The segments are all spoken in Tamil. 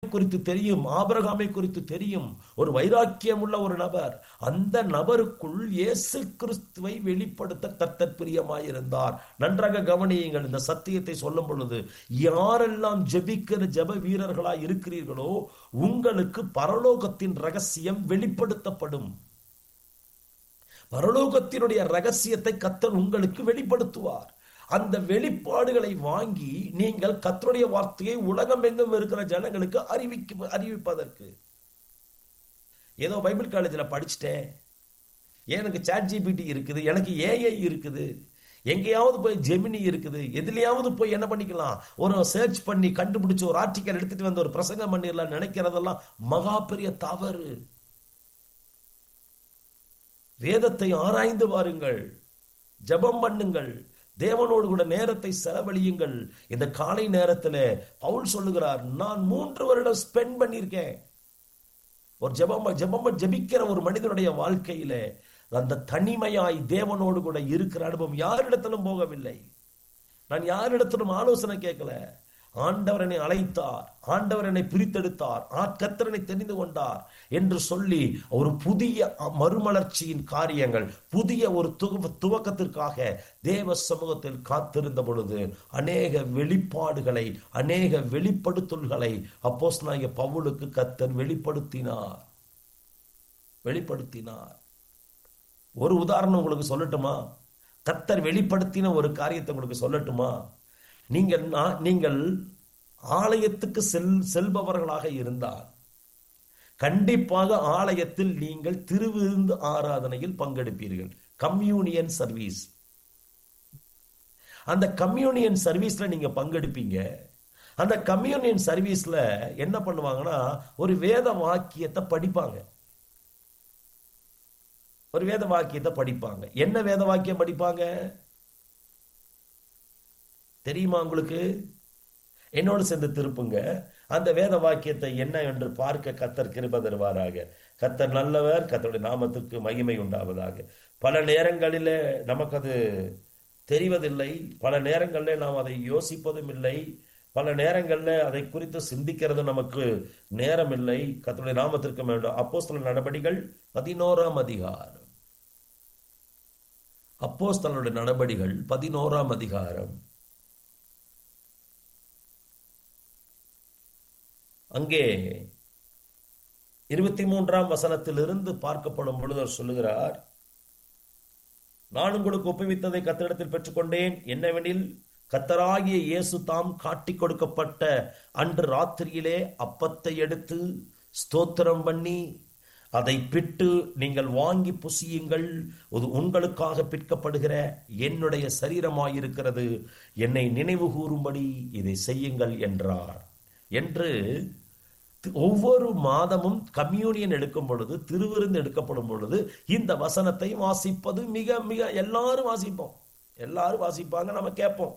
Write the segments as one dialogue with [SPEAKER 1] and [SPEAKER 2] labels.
[SPEAKER 1] குறித்து தெரியும், ஆபிரகாமை குறித்து தெரியும். ஒரு வைராக்கியம் உள்ள ஒரு நபர். அந்த நபருக்குள் இயேசு கிறிஸ்துவை வெளிப்படுத்த கர்த்தர் பிரியமாயிருந்தார். நன்றாக கவனியுங்கள். இந்த சத்தியத்தை சொல்லும் பொழுது, யாரெல்லாம் ஜெபிக்கிற ஜெப வீரர்களாய் இருக்கிறீர்களோ உங்களுக்கு பரலோகத்தின் ரகசியம் வெளிப்படுத்தப்படும். பரலோகத்தினுடைய ரகசியத்தை கர்த்தர் உங்களுக்கு வெளிப்படுத்துவார். அந்த வெளிப்பாடுகளை வாங்கி நீங்கள் கர்த்தருடைய வார்த்தையை உலகம் எங்கும் இருக்கிற ஜனங்களுக்கு அறிவிப்பதற்கு. ஏதோ பைபிள் காலேஜில் படிச்சுட்டேன், எனக்கு ChatGPT இருக்குது, எனக்கு AI இருக்குது, எங்கேயாவது போய் ஜெமினி இருக்குது, எதுலையாவது போய் என்ன பண்ணிக்கலாம், ஒரு சர்ச் பண்ணி கண்டுபிடிச்சு ஒரு ஆர்டிக்கல் எடுத்துட்டு வந்து ஒரு பிரசங்கம் பண்ணிடலாம் நினைக்கிறதெல்லாம் மகா பெரிய தவறு. வேதத்தை ஆராய்ந்து பாருங்கள், ஜெபம் பண்ணுங்கள், தேவனோடு கூட நேரத்தை செலவழியுங்கள். இந்த காலை நேரத்தில் பவுல் சொல்லுகிறார், நான் 3 வருடம் ஸ்பெண்ட் பண்ணியிருக்கேன். ஒரு ஜெபிக்கிற ஒரு மனிதனுடைய வாழ்க்கையில அந்த தனிமையாய் தேவனோடு கூட இருக்கிற அனுபவம். யாரிடத்திலும் போகவில்லை, நான் யாரிடத்திலும் ஆலோசனை கேட்கல. ஆண்டவர் என்னை அழைத்தார், ஆண்டவர் என்னை பிரித்தெடுத்தார், கர்த்தர் என்னை தெரிந்து கொண்டார் என்று சொல்லி ஒரு புதிய மறுமலர்ச்சியின் காரியங்கள், புதிய ஒரு துவக்கத்திற்காக தேவ சமூகத்தில் காத்திருந்த பொழுது அநேக வெளிப்பாடுகளை, அநேக வெளிப்படுத்தல்களை அப்போஸ்தலனாகிய பவுலுக்கு கர்த்தர் வெளிப்படுத்தினார். ஒரு உதாரணம் உங்களுக்கு சொல்லட்டுமா? கர்த்தர் வெளிப்படுத்தின ஒரு காரியத்தை உங்களுக்கு சொல்லட்டுமா? நீங்கள் ஆலயத்துக்கு செல்பவர்களாக இருந்தால் கண்டிப்பாக ஆலயத்தில் நீங்கள் திருவிருந்து ஆராதனையில் பங்கெடுப்பீர்கள். Communion service. அந்த கம்யூனியன் சர்வீஸ்ல நீங்க பங்கெடுப்பீங்க. அந்த கம்யூனியன் சர்வீஸ்ல என்ன பண்ணுவாங்கன்னா, ஒரு வேத வாக்கியத்தை படிப்பாங்க. என்ன வேத வாக்கியம் படிப்பாங்க தெரியுமா உங்களுக்கு? என்னோடு சேர்ந்து திருப்புங்க. அந்த வேத வாக்கியத்தை என்ன என்று பார்க்க கர்த்தர் கிருபை தருவாராக. கர்த்தர் நல்லவர், கர்த்தருடைய நாமத்துக்கு மகிமை உண்டாவதாக. பல நேரங்களில் நமக்கு அது தெரிவதில்லை, பல நேரங்களில் நாம் அதை யோசிப்பதும் இல்லை, பல நேரங்களில் அதை குறித்து சிந்திக்கிறது நமக்கு நேரம் இல்லை. கர்த்தருடைய நாமத்திற்கு வேண்டும். அப்போஸ்தலர் நடபடிகள் 11ஆம் அதிகாரம். அப்போஸ்தலருடைய நடபடிகள் 11ஆம் அதிகாரம். அங்கே 23ஆம் வசனத்திலிருந்து பார்க்கப்படும் பொழுது சொல்லுகிறார், நான் உங்களுக்கு ஒப்புவித்ததை கர்த்தரிடத்தில் பெற்றுக்கொண்டேன். என்னவெனில், கர்த்தராகிய இயேசு தாம் காட்டிக் கொடுக்கப்பட்ட அன்று ராத்திரியிலே அப்பத்தை எடுத்து ஸ்தோத்திரம் பண்ணி அதை பிட்டு, நீங்கள் வாங்கி புசியுங்கள், அது உங்களுக்காக பிற்கப்படுகிற என்னுடைய சரீரமாயிருக்கிறது, என்னை நினைவு கூறும்படி இதை செய்யுங்கள் என்றார். என்று ஒவ்வொரு மாதமும் கம்யூனியன் எடுக்கும் பொழுது, திருவிருந்து எடுக்கப்படும் பொழுது இந்த வசனத்தை வாசிப்பது மிக மிக எல்லாரும் வாசிப்போம், எல்லாரும் வாசிப்பாங்க, நம்ம கேட்போம்.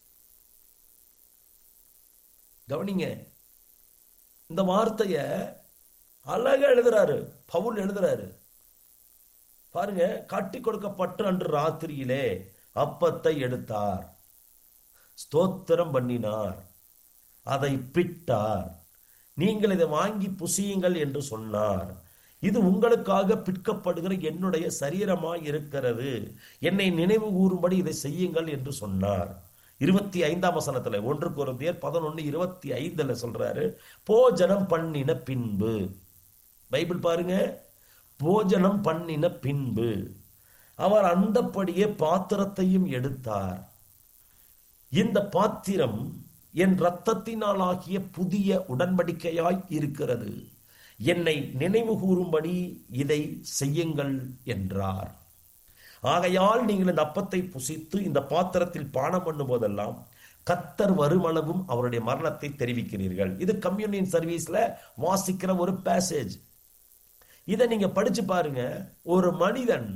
[SPEAKER 1] கவனிங்க, இந்த வார்த்தைய அழகா எழுதுறாரு பவுல், எழுதுறாரு பாருங்க. காட்டி கொடுக்கப்பட்ட அன்று ராத்திரியிலே அப்பத்தை எடுத்தார், ஸ்தோத்திரம் பண்ணினார், அதை பிட்டார், நீங்கள் இதை வாங்கி புசியுங்கள் என்று சொன்னார். இது உங்களுக்காக பிற்கப்படுகிற என்னுடைய சரீரமாய் இருக்கிறது, என்னை நினைவு கூறும்படி இதை செய்யுங்கள் என்று சொன்னார். 25ஆம் வசனத்துல 1 கொரிந்தியர் 11:25 சொல்றாரு, போஜனம் பண்ணின பின்பு. பைபிள் பாருங்க, போஜனம் பண்ணின பின்பு அவர் அந்தப்படியே பாத்திரத்தையும் எடுத்தார். இந்த பாத்திரம் என் இரத்தத்தினால் ஆகிய புதிய உடன்படிக்கையாய் இருக்கிறது, என்னை நினைவு கூறும்படி இதை செய்யுங்கள் என்றார். ஆகையால் நீங்கள் இந்த அப்பத்தை புசித்து இந்த பாத்திரத்தில் பானம் பண்ணும் போதெல்லாம் கர்த்தர் வருமளவும் அவருடைய மரணத்தை தெரிவிக்கிறீர்கள். இது கம்யூனியன் சர்வீஸ்ல வாசிக்கிற ஒரு பேசேஜ். இதை நீங்க படிச்சு பாருங்க. ஒரு மனிதன்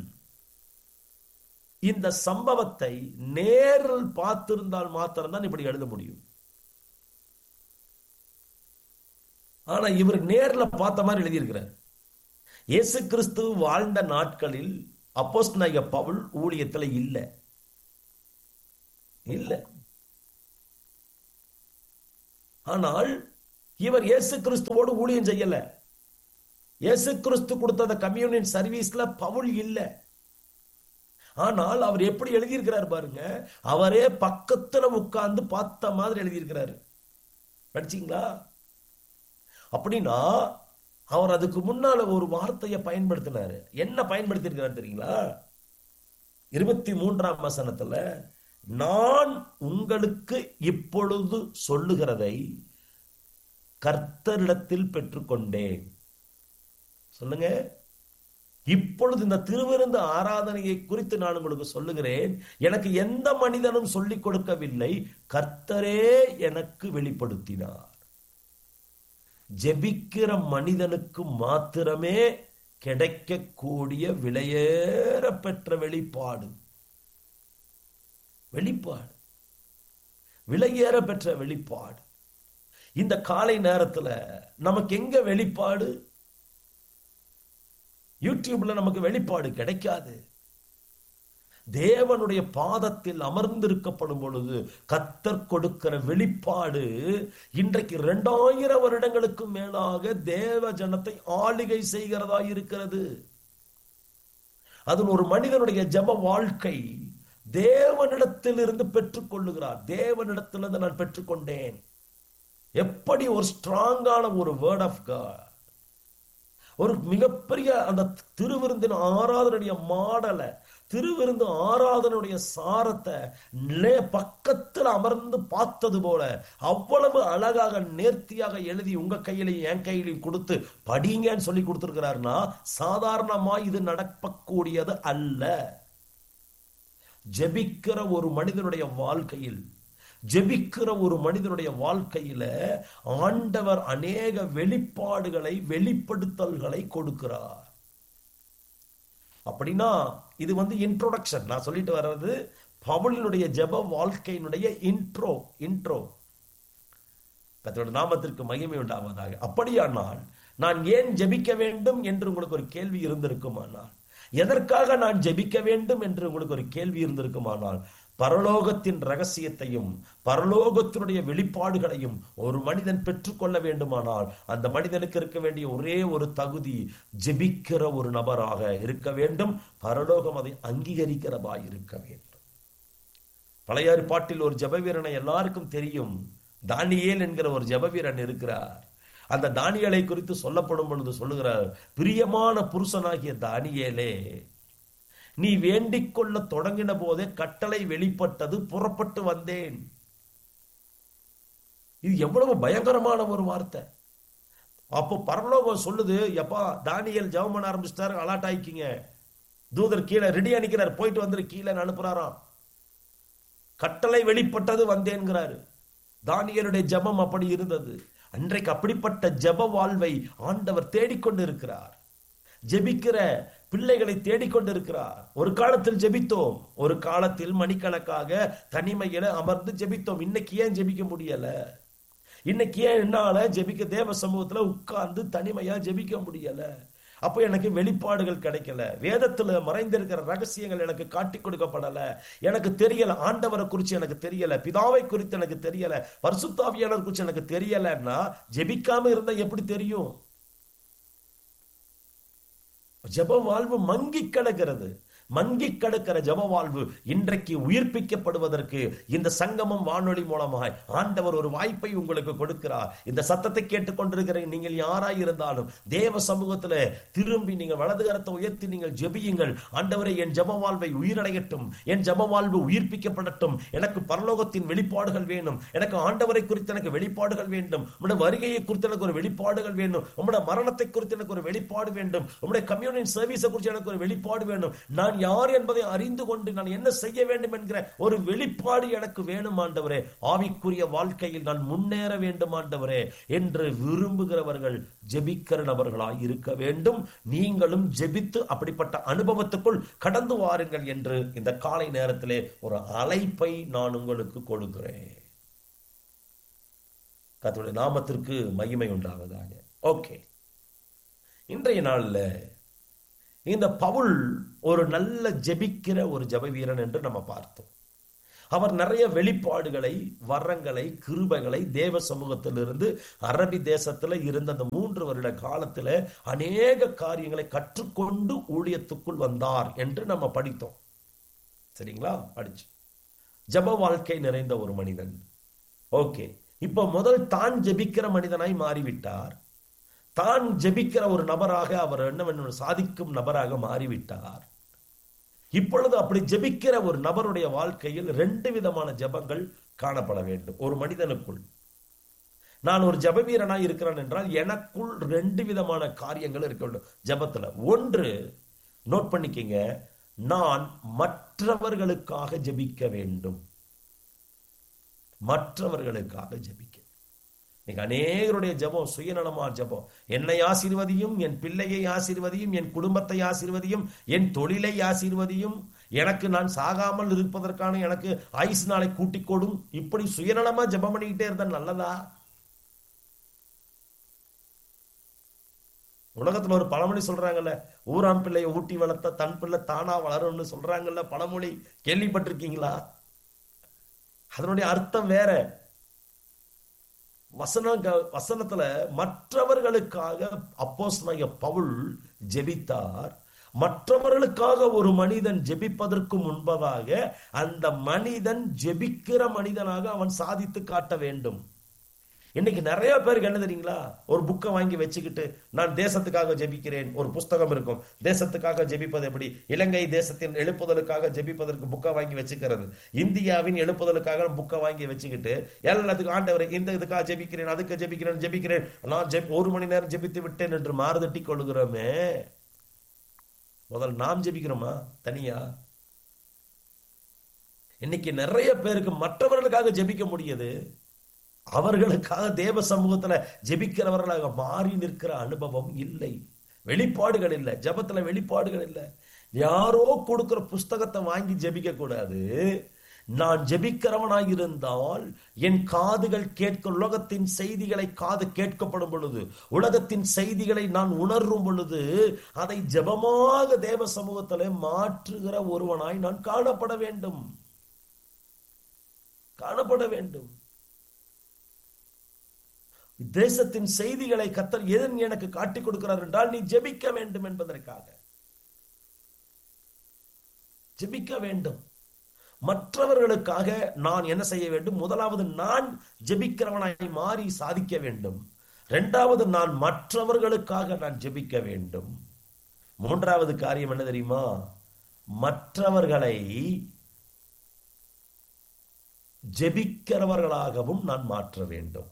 [SPEAKER 1] இந்த சம்பவத்தை நேரில் பார்த்திருந்தால் மாத்திரம்தான் இப்படி எழுத முடியும். ஆனா இவர் நேர்ல பார்த்த மாதிரி எழுதியிருக்கிறார். இயேசு கிறிஸ்து வாழ்ந்த நாட்களில் அப்போஸ்தலனாகிய பவுல் ஊழியத்துல இல்ல. ஆனால் இவர் இயேசு கிறிஸ்துவோடு ஊழியம் செய்யல. இயேசு கிறிஸ்து கொடுத்த கம்யூனியன் சர்வீஸ்ல பவுல் இல்ல. ஆனால் அவர் எப்படி எழுதியிருக்கிறார் பாருங்க, அவரே பக்கத்துல உட்கார்ந்து பார்த்த மாதிரி எழுதியிருக்கிறாரு. படிச்சீங்களா? அப்படின்னா அவர் அதுக்கு முன்னால ஒரு வார்த்தையை பயன்படுத்தினாரு. என்ன பயன்படுத்தியிருக்கிறார் தெரியுங்களா? 23ஆம் வசனத்துல, நான் உங்களுக்கு இப்பொழுது சொல்லுகிறதை கர்த்தரிடத்தில் பெற்றுக்கொண்டேன். சொல்லுங்க, இப்பொழுது இந்த திருவிருந்து ஆராதனையை குறித்து நான் உங்களுக்கு சொல்லுகிறேன். எனக்கு எந்த மனிதனும் சொல்லிக் கொடுக்கவில்லை, கர்த்தரே எனக்கு வெளிப்படுத்தினார். ஜெபிக்கிற மனிதனுக்கு மாத்திரமே கிடைக்கக்கூடிய விலையேற பெற்ற வெளிப்பாடு. விலையேற பெற்ற வெளிப்பாடு. இந்த காலை நேரத்துல நமக்கு எங்க வெளிப்பாடு? யூடியூப்ல நமக்கு வெளிப்பாடு கிடைக்காது. தேவனுடைய பாதத்தில் அமர்ந்திருக்கப்படும் பொழுது கர்த்தர் கொடுக்கிற வெளிப்பாடு இன்றைக்கு 2000 வருடங்களுக்கு மேலாக தேவ ஜனத்தை ஆளுகை செய்கிறதா இருக்கிறது. அது ஒரு மனிதனுடைய ஜெப வாழ்க்கை தேவனிடத்தில் இருந்து பெற்றுக் கொள்ளுகிறார். தேவனிடத்திலிருந்து நான் பெற்றுக்கொண்டேன். எப்படி ஒரு ஸ்ட்ராங்கான ஒரு வேர்ட் ஆஃப் காட், ஒரு மிகப்பெரிய அந்த திருவிருந்தின் ஆராதனுடைய மாடலை, திருவிருந்து ஆராதனுடைய சாரத்தை பக்கத்தில் அமர்ந்து பார்த்தது போல அவ்வளவு அழகாக நேர்த்தியாக எழுதி உங்க கையிலையும் என் கையிலையும் கொடுத்து படிங்கன்னு சொல்லி கொடுத்திருக்கிறாருன்னா சாதாரணமா இது நடக்கக்கூடியது அல்ல. ஜெபிக்கிற ஒரு மனிதனுடைய வாழ்க்கையில ஆண்டவர் அநேக வெளிப்பாடுகளை, வெளிப்படுத்தல்களை கொடுக்கிறார். அப்படின்னா இது இன்ட்ரோடக்ஷன். நான் சொல்லிட்டு வர்றது பவுலினுடைய ஜெப வாழ்க்கையினுடைய இன்ட்ரோ. கர்த்தருடைய நாமத்திற்கு மகிமை உண்டாவதாக. அப்படியானால் நான் ஏன் ஜெபிக்க வேண்டும் என்று உங்களுக்கு ஒரு கேள்வி இருந்திருக்குமானால், எதற்காக நான் ஜெபிக்க வேண்டும் என்று உங்களுக்கு ஒரு கேள்வி இருந்திருக்குமானால், பரலோகத்தின் ரகசியத்தையும் பரலோகத்தினுடைய வெளிப்பாடுகளையும் ஒரு மனிதன் பெற்றுக்கொள்ள வேண்டுமானால் அந்த மனிதனுக்கு இருக்க வேண்டிய ஒரே ஒரு தகுதி ஜெபிக்கிற ஒரு நபராக இருக்க வேண்டும். பரலோகம் அதை அங்கீகரிக்கிறதா இருக்க வேண்டும். பழைய ஏற்பாட்டில் ஒரு ஜெப வீரனை எல்லாருக்கும் தெரியும். தானியேல் என்கிற ஒரு ஜெப வீரன் இருக்கிறார். அந்த தானியேலை குறித்து சொல்லப்படும் பொழுது சொல்லுகிறார், பிரியமான புருஷனாகிய தானியேலே, நீ வேண்டிக் கொள்ள தொடங்கின போதே கட்டளை வெளிப்பட்டது, புறப்பட்டு வந்தேன். இது எவ்வளவு பயங்கரமான ஒரு வார்த்தை. அப்போ பரலோகம் சொல்லுது, எப்பா தானியேல் ஜெபம் பண்ண ஆரம்பிச்சிட்டாரு, அலாட் ஆயிக்கிங்க. தூதர் கீழே ரெடியா நிக்கிறார், போயிட்டு வந்துரு கீழே அனுப்புறாராம். கட்டளை வெளிப்பட்டது, வந்தேன்கிறாரு. தானியேலுடைய ஜெபம் அப்படி இருந்தது. அன்றைக்கு அப்படிப்பட்ட ஜெப வாழ்வை ஆண்டவர் தேடிக்கொண்டு இருக்கிறார். ஜெபிக்கிற பிள்ளைகளை தேடிக்கொண்டிருக்கிறார். ஒரு காலத்தில் ஜெபித்தோம், ஒரு காலத்தில் மணிக்கணக்காக தனிமையில அமர்ந்து ஜெபித்தோம். இன்னைக்கு ஏன் ஜெபிக்க முடியல? இன்னைக்கு ஏன் என்னால ஜெபிக்க தேவ சமூகத்துல உட்கார்ந்து தனிமையா ஜெபிக்க முடியல? அப்போ எனக்கு வெளிப்பாடுகள் கிடைக்கல, வேதத்துல மறைந்திருக்கிற ரகசியங்கள் எனக்கு காட்டி கொடுக்கப்படல, எனக்கு தெரியல, ஆண்டவரை குறித்து எனக்கு தெரியல, பிதாவை குறித்து எனக்கு தெரியல, பரிசுத்த ஆவியானவர் குறித்து எனக்கு தெரியலன்னா ஜெபிக்காம இருந்தா எப்படி தெரியும்? ஜெப வாழ்வு மங்கி கிடக்கிறது. மங்கி கிடக்கிற ஜெப வாழ்வு இன்றைக்கு உயிர்ப்பிக்கப்படுவதற்கு இந்த சங்கமம் வானொலி மூலமாய் ஆண்டவர் ஒரு வாய்ப்பை உங்களுக்கு கொடுக்கிறார். இந்த சத்தத்தை கேட்டுக்கொண்டிருக்கிற நீங்கள் யாராய் இருந்தாலும் தேவ சமூகத்துல திரும்பி நீங்கள் வலது கரத்தை உயர்த்தி நீங்கள் ஜெபியுங்கள். ஆண்டவரே, என் ஜெப வாழ்வை உயிரடையட்டும், என் ஜெப வாழ்வு உயிர்ப்பிக்கப்படட்டும். எனக்கு பரலோகத்தின் வெளிப்பாடுகள் வேணும், எனக்கு ஆண்டவரை குறித்து எனக்கு வெளிப்பாடுகள் வேண்டும், உம்முடைய வருகையை குறித்து எனக்கு ஒரு வெளிப்பாடுகள் வேண்டும், உம்முடைய மரணத்தை குறித்து எனக்கு ஒரு வெளிப்பாடு வேண்டும், உம்முடைய கம்யூனியன் சர்வீஸை குறித்து எனக்கு ஒரு வெளிப்பாடு வேண்டும், நான் யார் என்பதை அறிந்து கொண்டு நான் என்ன செய்ய வேண்டும் என்கிற ஒரு வெளிப்பாடு எனக்கு வேணும் ஆண்டவரே. ஆவிக்குரிய வாழ்க்கையில் நான் முன்னேற வேண்டும் ஆண்டவரே என்று விரும்புகிறவர்கள் ஜெபிக்கிற நபர்களாய் இருக்க வேண்டும். நீங்களும் ஜெபித்து அப்படிப்பட்ட அனுபவத்துக்குள் கடந்து வாருங்கள் என்று இந்த காலை நேரத்திலே ஒரு அழைப்பை நான் உங்களுக்கு கொடுக்கிறேன். கர்த்தருடைய நாமத்திற்கு மகிமை உண்டாவதாக. ஓகே, இன்றைய நாள்ல இந்த பவுல் ஒரு நல்ல ஜெபிக்கிற ஒரு ஜெப வீரன் என்று நம்ம பார்த்தோம். அவர் நிறைய வெளிப்பாடுகளை, வரங்களை, கிருபைகளை தேவ சமூகத்திலிருந்து அரபி தேசத்துல இருந்த அந்த 3 வருட காலத்துல அநேக காரியங்களை கற்றுக்கொண்டு ஊழியத்துக்குள் வந்தார் என்று நம்ம படித்தோம். சரிங்களா? படிச்சு ஜெப வாழ்க்கை நிறைந்த ஒரு மனிதன். ஓகே, இப்ப முதல் தான் ஜெபிக்கிற மனிதனாய் மாறிவிட்டார். தான் ஜெபிக்கிற ஒரு நபராக அவர் என்ன சாதிக்கும் நபராக மாறிவிட்டார். இப்பொழுது அப்படி ஜெபிக்கிற ஒரு நபருடைய வாழ்க்கையில் 2 விதமான ஜெபங்கள் காணப்பட வேண்டும் ஒரு மனிதனுக்குள். நான் ஒரு ஜெப வீரனாய் இருக்கிறேன் என்றால் எனக்குள் 2 விதமான காரியங்கள் இருக்க வேண்டும் ஜெபத்துல. ஒன்று, நோட் பண்ணிக்கங்க, நான் மற்றவர்களுக்காக ஜெபிக்க வேண்டும். மற்றவர்களுக்காக ஜெபிக்க. இன்னைக்கு அநேகருடைய ஜெபம் சுயநலமா ஜெபம். என்னை ஆசீர்வதியும், என் பிள்ளையை ஆசீர்வதியும், என் குடும்பத்தை ஆசீர்வதியும், என் தொழிலை ஆசீர்வதியும், எனக்கு நான் சாகாமல் இருப்பதற்கான எனக்கு ஆயுசு நாளை கூட்டிக் கொடும். இப்படி சுயநலமா ஜெபம் பண்ணிக்கிட்டே இருந்தா நல்லதா? உலகத்துல ஒரு பழமொழி சொல்றாங்கல்ல, ஊராம் பிள்ளையை ஊட்டி வளர்த்த தன் பிள்ளை தானா வளரும்னு சொல்றாங்கல்ல, பழமொழி கேள்விப்பட்டிருக்கீங்களா? அதனுடைய அர்த்தம் வேற. வசனத்துல மற்றவர்களுக்காக அப்போஸ்தலனாகிய பவுல் ஜெபித்தார். மற்றவர்களுக்காக ஒரு மனிதன் ஜெபிப்பதற்கு முன்பதாக அந்த மனிதன் ஜெபிக்கிற மனிதனாக அவன் சாதித்து காட்ட வேண்டும். இன்னைக்கு நிறைய பேருக்கு என்ன தெரியுங்களா, ஒரு புக்கை வாங்கி வச்சுக்கிட்டு நான் தேசத்துக்காக ஜெபிக்கிறேன், ஒரு புஸ்தகம் இருக்கும், தேசத்துக்காக ஜெபிப்பது எப்படி, இலங்கை தேசத்தின் எழுப்புதலுக்காக ஜெபிப்பதற்கு புக்கை வாங்கி வச்சுக்கிறது, இந்தியாவின் எழுப்புதலுக்காக புக்கை வாங்கி வச்சுக்கிட்டு எல்லாத்துக்கும் ஆண்டவரை இந்த இதுக்காக ஜெபிக்கிறேன், அதுக்கு ஜெபிக்கிறேன், நான் 1 மணி நேரம் ஜெபித்து விட்டேன் என்று மாறுதட்டி கொள்கிறோமே. முதல் நாம் ஜெபிக்கிறோமா தனியா? இன்னைக்கு நிறைய பேருக்கு மற்றவர்களுக்காக ஜெபிக்க முடியுது, அவர்களுக்காக தேவ சமூகத்துல ஜெபிக்கிறவர்களாக மாறி நிற்கிற அனுபவம் இல்லை. வெளிப்பாடுகள் இல்லை, ஜெபத்துல வெளிப்பாடுகள் இல்லை. யாரோ கொடுக்கிற புஸ்தகத்தை வாங்கி ஜெபிக்க கூடாது. நான் ஜெபிக்கிறவனாய் இருந்தால் என் காதுகள் கேட்க, உலகத்தின் செய்திகளை காது கேட்கப்படும் பொழுது, உலகத்தின் செய்திகளை நான் உணரும் பொழுது அதை ஜெபமாக தேவ சமூகத்திலே மாற்றுகிற ஒருவனாய் நான் காணப்பட வேண்டும். தேசத்தின் செய்திகளை கர்த்தர் எதன் எனக்கு காட்டிக் கொடுக்கிறார் என்றால், நீ ஜெபிக்க வேண்டும் என்பதற்காக ஜெபிக்க வேண்டும். மற்றவர்களுக்காக நான் என்ன செய்ய வேண்டும்? முதலாவது, நான் ஜெபிக்கிறவனாய் மாறி சாதிக்க வேண்டும். 2வது, நான் மற்றவர்களுக்காக நான் ஜெபிக்க வேண்டும். 3வது காரியம் என்ன தெரியுமா? மற்றவர்களை ஜெபிக்கிறவர்களாகவும் நான் மாற்ற வேண்டும்.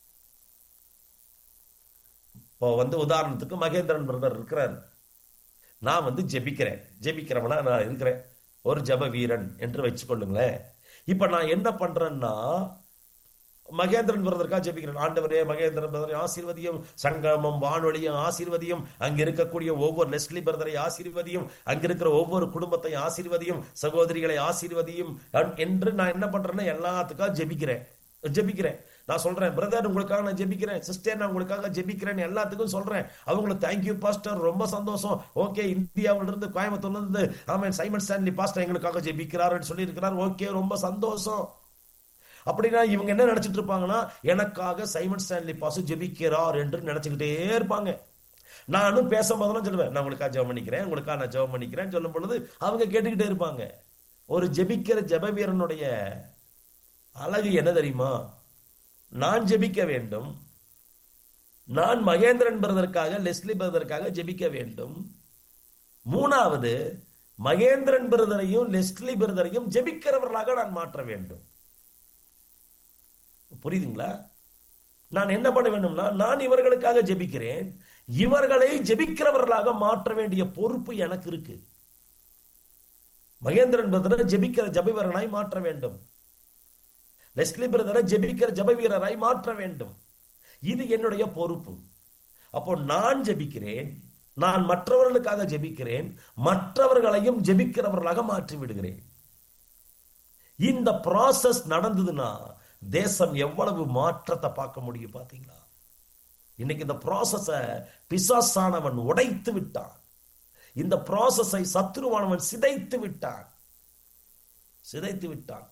[SPEAKER 1] இப்போ உதாரணத்துக்கு மகேந்திரன் பிரதர் இருக்கிறார், நான் ஜெபிக்கிறவனா நான் இருக்கிறேன், ஒரு ஜெப வீரன் என்று வச்சுக்கொள்ளுங்களேன். இப்ப நான் என்ன பண்றேன்னா, மகேந்திரன் பிரதருக்காக ஜெபிக்கிறேன். ஆண்டவரே, மகேந்திரன் பிரதரை ஆசீர்வதியும், சங்கமம் வானொலியும் ஆசீர்வதியும், அங்க இருக்கக்கூடிய ஒவ்வொரு லெஸ்லி பிரதரை ஆசீர்வதியும், அங்க இருக்கிற ஒவ்வொரு குடும்பத்தை ஆசீர்வதியும், சகோதரிகளை ஆசீர்வதியும் என்று நான் என்ன பண்றேன்னா எல்லாத்துக்காக ஜெபிக்கிறேன். நான் சொல்றேன், பிரதர் உங்களுக்காக நான் ஜெபிக்கிறேன், சிஸ்டர் நான் உங்களுக்காக ஜெபிக்கிறேன், எல்லாத்துக்கும் சொல்றேன். அவங்களுக்கு தேங்க்யூ பாஸ்டர், ரொம்ப சந்தோஷம், ஓகே, இந்தியாவில இருந்து கோயம்புத்தூர்ல இருந்து ஆமென் சைமன் ஸ்டான்லி பாஸ்டர் எங்களுக்காக ஜெபிக்கிறார் சொல்லி இருக்கிறார், ஓகே, ரொம்ப சந்தோஷம். அப்படின்னா இவங்க என்ன நினைச்சிட்டு இருப்பாங்கன்னா, எனக்காக சைமன் ஸ்டான்லி பாஸ்டர் ஜெபிக்கிறார் என்று நினைச்சுக்கிட்டே இருப்பாங்க. நானும் பேசும்போதெல்லாம் சொல்லுவேன், நான் உங்களுக்காக ஜெபம் பண்ணிக்கிறேன், உங்களுக்காக நான் ஜெபம் பண்ணிக்கிறேன் சொல்லும் பொழுது அவங்க கேட்டுக்கிட்டே இருப்பாங்க. ஒரு ஜெபிக்கிற ஜெப வீரனுடைய அழகு என்ன தெரியுமா? நான் ஜெபிக்க வேண்டும், நான் மகேந்திரன் பிரதருக்காக, லெஸ்லி பிரதருக்காக ஜெபிக்க வேண்டும். 3வது, மகேந்திரன் பிரதரையும் லெஸ்லி பிரதரையும் ஜெபிக்கிறவர்களாக நான் மாற்ற வேண்டும். புரியுதுங்களா? நான் என்ன பண்ண வேண்டும்னா, நான் இவர்களுக்காக ஜெபிக்கிறேன், இவர்களை ஜெபிக்கிறவர்களாக மாற்ற வேண்டிய பொறுப்பு எனக்கு இருக்கு. மகேந்திரன் பிரதரை ஜெபிக்கிற ஜெப வீரனாய் மாற்ற வேண்டும், லெஸ்லி பிரதரை ஜெபிக்கிற ஜெப வீரராய் மாற்ற வேண்டும். இது என்னுடைய பொறுப்பு. அப்போ நான் ஜெபிக்கிறேன், நான் மற்றவர்களுக்காக ஜெபிக்கிறேன், மற்றவர்களையும் ஜெபிக்கிறவர்களாக மாற்றி விடுகிறேன். இந்த ப்ராசஸ் நடந்ததுன்னா தேசம் எவ்வளவு மாற்றத்தை பார்க்க முடியும் பாத்தீங்களா? இன்னைக்கு இந்த ப்ராசஸ பிசாசானவன் உடைத்து விட்டான். இந்த ப்ராசஸை சத்துருவானவன் சிதைத்து விட்டான்.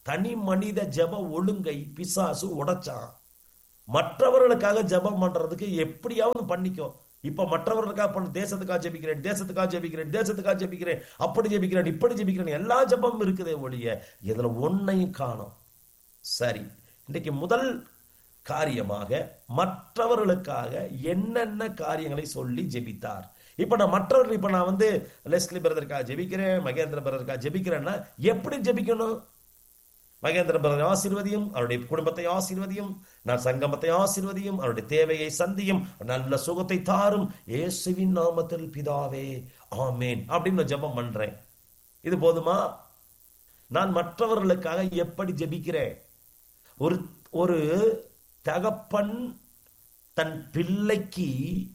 [SPEAKER 1] தனி மனித ஜெப ஒழுங்கை பிசாசு உடைச்சான். மற்றவர்களுக்காக ஜெபம் பண்றதுக்கு எப்படியாவது பண்ணிக்கோ. இப்ப மற்றவர்களுக்காக பண்ண, தேசத்துக்காக ஜெபிக்கிறேன், தேசத்துக்காக ஜெபிக்கிறேன், தேசத்துக்காக ஜெபிக்கிறேன், அப்படி ஜெபிக்கிறேன், இப்படி ஜெபிக்கிறேன், எல்லா ஜெபம் இருக்குதே ஒழிய இதுல ஒன்னையும் காணோம். சரி, இன்னைக்கு முதல் காரியமாக மற்றவர்களுக்காக என்னென்ன காரியங்களை சொல்லி ஜெபித்தார். இப்ப நான் மற்றவர்கள், இப்ப நான் லெஸ்லி பிரதருக்காக ஜெபிக்கிறேன், மகேந்திர பிரதருக்காக ஜெபிக்கிறேன்னா எப்படி ஜெபிக்கணும்? மகேந்திர பிரதரை ஆசீர்வதியும், அவருடைய குடும்பத்தை ஆசீர்வதியும், நான் சங்கமத்தை ஆசீர்வதியும், அவருடைய தேவையை சந்தியும், நல்ல சுகத்தை தாரும், இயேசுவின் நாமத்தில் பிதாவே ஆமேன் அப்படின்னு ஜெபம் பண்றேன். இது போதுமா? நான் மற்றவர்களுக்காக எப்படி ஜெபிக்கிறேன்? ஒரு தகப்பன் தன் பிள்ளைக்கு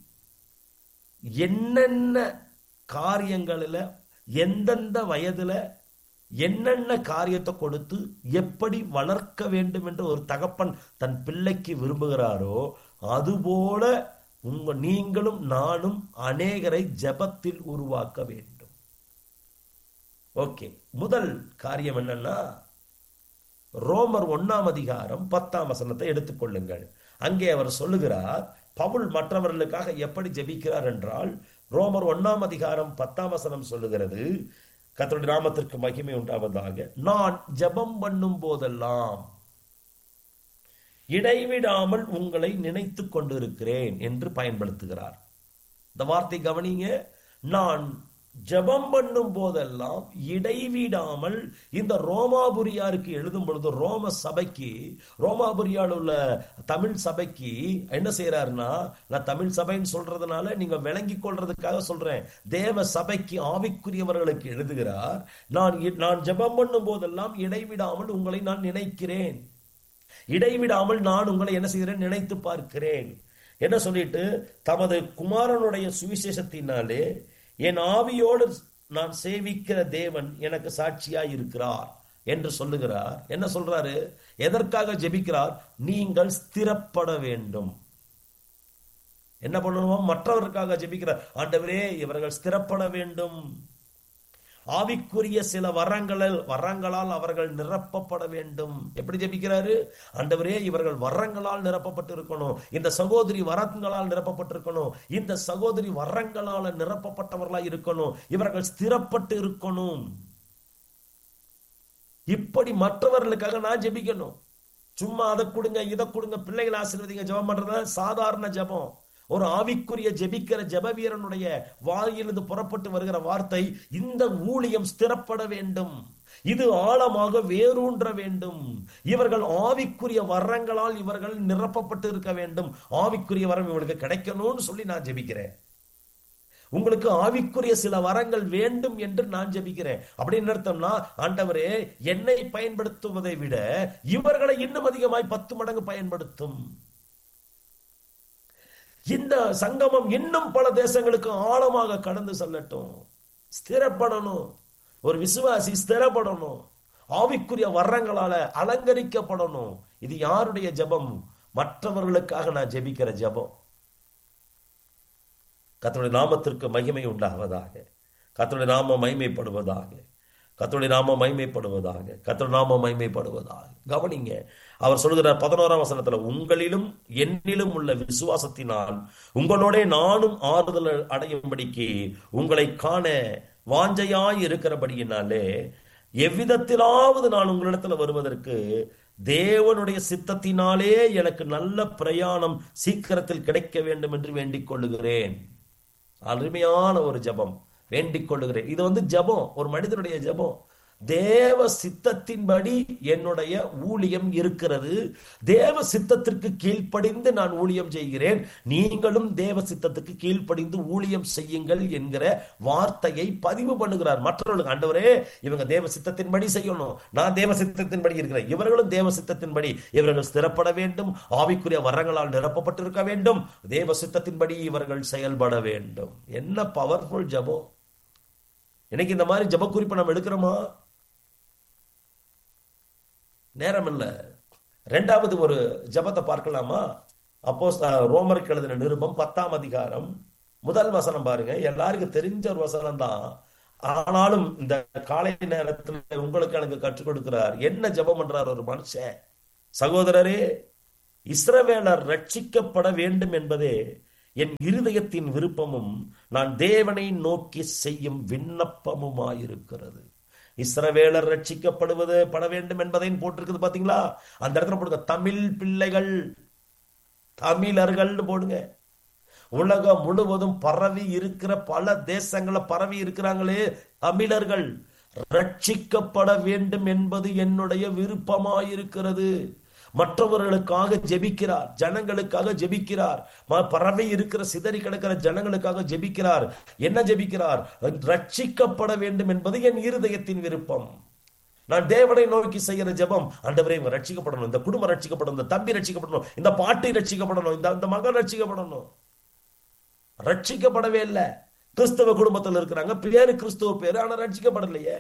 [SPEAKER 1] என்னென்ன காரியங்களில், எந்தெந்த வயதுல என்னென்ன காரியத்தை கொடுத்து எப்படி வளர்க்க வேண்டும் என்று ஒரு தகப்பன் தன் பிள்ளைக்கு விரும்புகிறாரோ, அதுபோல நீங்களும் நானும் அநேகரை ஜெபத்தில் உருவாக்க வேண்டும். ஓகே, முதல் காரியம் என்னன்னா, ரோமர் 1:10 எடுத்துக்கொள்ளுங்கள். அங்கே அவர் சொல்லுகிறார், பவுல் மற்றவர்களுக்காக எப்படி ஜெபிக்கிறார் என்றால், ரோமர் 1:10 சொல்லுகிறது, கர்த்தருடைய நாமத்திற்கு மகிமை உண்டாவதாக, நான் ஜெபம் பண்ணும் போதெல்லாம் இடைவிடாமல் உங்களை நினைத்து கொண்டிருக்கிறேன் என்று பயன்படுத்துகிறார். இந்த வார்த்தை கவனிங்க. நான் ஜெபம் பண்ணும் போதெல்லாம் இடைவிடாமல். இந்த ரோமாபுரியாருக்கு எழுதும் பொழுது ரோம சபைக்கு, ரோமாபுரியால் உள்ள தமிழ் சபைக்கு என்ன செய்யறாருன்னா, நான் தமிழ் சபைன்னு சொல்றதுனால நீங்க விளங்கி கொள்றதுக்காக சொல்றேன், தேவ சபைக்கு ஆவிக்குரியவர்களுக்கு எழுதுகிறார், நான் ஜெபம் பண்ணும் போதெல்லாம் இடைவிடாமல் உங்களை நான் நினைக்கிறேன், இடைவிடாமல் நான் உங்களை என்ன செய்கிறேன், நினைத்து பார்க்கிறேன். என்ன சொல்லிட்டு, தமது குமாரனுடைய சுவிசேஷத்தினாலே என் ஆவியோடு நான் சேவிக்கிற தேவன் எனக்கு சாட்சியாய் இருக்கிறார் என்று சொல்லுகிறார். என்ன சொல்றாரு? எதற்காக ஜெபிக்கிறார்? நீங்கள் ஸ்திரப்பட வேண்டும். என்ன பண்ணணுமா? மற்றவருக்காக ஜெபிக்கிறார். ஆண்டவரே, இவர்கள் ஸ்திரப்பட வேண்டும். ஆவிக்குரிய சில வரங்களால் அவர்கள் நிரப்பப்பட வேண்டும். எப்படி ஜெபிக்கிறாரு? ஆண்டவரே, இவர்கள் வரங்களால் நிரப்பப்பட்டு இருக்கணும், இந்த சகோதரி வரங்களால் நிரப்பப்பட்டிருக்கணும், இந்த சகோதரி வரங்களால் நிரப்பப்பட்டவர்களாய் இருக்கணும், இவர்கள் ஸ்திரப்பட்டு இருக்கணும். இப்படி மற்றவர்களுக்காக நான் ஜெபிக்கணும். சும்மா அதை கொடுங்க, இதை கொடுங்க, பிள்ளைகளை ஆசீர்வதிங்க ஜெபம் பண்றது சாதாரண ஜெபம். ஒரு ஆவிக்குரிய ஜெபிக்கிற ஜெப வீரனுடைய வாயிலிருந்து புறப்பட்டு வருகிற வார்த்தை, இந்த ஊழியம் ஸ்திரப்பட வேண்டும், இது ஆழமாக வேரூன்ற வேண்டும், இவர்கள் ஆவிக்குரிய வரங்களால் இவர்கள் நிரப்பப்பட்டு இருக்க வேண்டும், ஆவிக்குரிய வரம் இவர்களுக்கு கிடைக்கணும்னு சொல்லி நான் ஜெபிக்கிறேன். உங்களுக்கு ஆவிக்குரிய சில வரங்கள் வேண்டும் என்று நான் ஜெபிக்கிறேன். அப்படின்னு அர்த்தம்னா, ஆண்டவரே, என்னை பயன்படுத்துவதை விட இவர்களை இன்னும் அதிகமாய் 10 மடங்கு பயன்படுத்தும். இந்த சங்கமம் இன்னும் பல தேசங்களுக்கு ஆழமாக கடந்து செல்லட்டும். ஸ்திரப்படணும். ஒரு விசுவாசி ஸ்திரப்படணும், ஆவிக்குரிய வரங்களால அலங்கரிக்கப்படணும். இது யாருடைய ஜெபம்? மற்றவர்களுக்காக நான் ஜெபிக்கிற ஜெபம். கர்த்தருடைய நாமத்திற்கு மகிமை உண்டாவதாக, கர்த்தருடைய நாமம் மகிமைப்படுவதாக, கர்த்தருடைய நாமம் மகிமைப்படுவதாக, கர்த்தருடைய நாமம் மகிமைப்படுவதாக. கவனிங்க, அவர் சொல்கிறார் 11 உங்களிலும் என்னிலும் உள்ள விசுவாசத்தினால் உங்களோட நானும் ஆறுதல் அடையும்படிக்கு உங்களை காண வாஞ்சையாய் இருக்கிறபடியினாலே எவ்விதத்திலாவது நான் உங்களிடத்துல வருவதற்கு தேவனுடைய சித்தத்தினாலே எனக்கு நல்ல பிரயாணம் சீக்கிரத்தில் கிடைக்க வேண்டும் என்று வேண்டிக் கொள்ளுகிறேன். அருமையான ஒரு ஜெபம், வேண்டிக் கொள்ளுகிறேன். இது ஜெபம், ஒரு மனிதனுடைய ஜெபம். தேவ சித்தத்தின்படி என்னுடைய ஊழியம் இருக்கிறது, தேவ சித்தத்திற்கு கீழ்ப்படிந்து நான் ஊழியம் செய்கிறேன், நீங்களும் தேவ சித்தத்துக்கு கீழ்ப்படிந்து ஊழியம் செய்யுங்கள் என்கிற வார்த்தையை பதிவு பண்ணுகிறார் மற்றவர்களுக்கு. ஆண்டவரே, இவங்க தேவ சித்தத்தின்படி செய்யணும், நான் தேவ சித்தத்தின்படி இருக்கிறேன், இவர்களும் தேவ சித்தத்தின்படி இவர்கள் ஸ்திரப்பட வேண்டும், ஆவிக்குரிய வரங்களால் நிரப்பப்பட்டிருக்க வேண்டும், தேவ சித்தத்தின்படி இவர்கள் செயல்பட வேண்டும். என்ன பவர்ஃபுல் ஜெபம்! இன்னைக்கு இந்த மாதிரி ஜெப குறிப்பை நம்ம எடுக்கிறோமா? நேரம் இல்ல. 2வது ஒரு ஜெபத்தை பார்க்கலாமா? ரோமருக்கு எழுதின நிருபம் 10 1 பாருங்க. எல்லாருக்கும் தெரிஞ்ச ஒரு வசனம் தான். ஆனாலும் இந்த காலை நேரத்தில் உங்களுக்கு எனக்கு கற்றுக் கொடுக்கிறார். என்ன ஜெபம் பண்றார் ஒரு மனுஷன்? சகோதரரே, இஸ்ரவேலர் ரட்சிக்கப்பட வேண்டும் என்பதே என் இருதயத்தின் விருப்பமும் நான் தேவனை நோக்கி செய்யும் விண்ணப்பமுமாயிருக்கிறது. இஸ்ரவேலர் ரட்சிக்கப்படுவது பட வேண்டும் என்பதை போட்டிருக்குது பாத்தீங்களா? அந்த இடத்துல போடுங்க தமிழ் பிள்ளைகள், தமிழர்கள் போடுங்க. உலகம் முழுவதும் பரவி இருக்கிற பல தேசங்களை பரவி இருக்கிறாங்களே தமிழர்கள், ரட்சிக்கப்பட வேண்டும் என்பது என்னுடைய விருப்பமாயிருக்கிறது. மற்றவர்களுக்காக ஜெபிக்கிறார், ஜனங்களுக்காக ஜெபிக்கிறார், பரவி இருக்கிற சிதறி கிடக்கிற ஜனங்களுக்காக ஜெபிக்கிறார். என்ன ஜெபிக்கிறார்? ரட்சிக்கப்பட வேண்டும் என்பது என் இருதயத்தின் விருப்பம். நான் தேவனை நோக்கி செய்கிற ஜெபம், ஆண்டவரே இவங்க ரட்சிக்கப்படணும், இந்த குடும்பம் ரட்சிக்கப்படணும், இந்த தம்பி ரட்சிக்கப்படணும், இந்த பாட்டி ரட்சிக்கப்படணும், இந்த மகன் ரட்சிக்கப்படணும். ரட்சிக்கப்படவே இல்லை. கிறிஸ்தவ குடும்பத்தில் இருக்கிறாங்க, பேரு கிறிஸ்துவ பேரு, ஆனா ரட்சிக்கப்படலையே.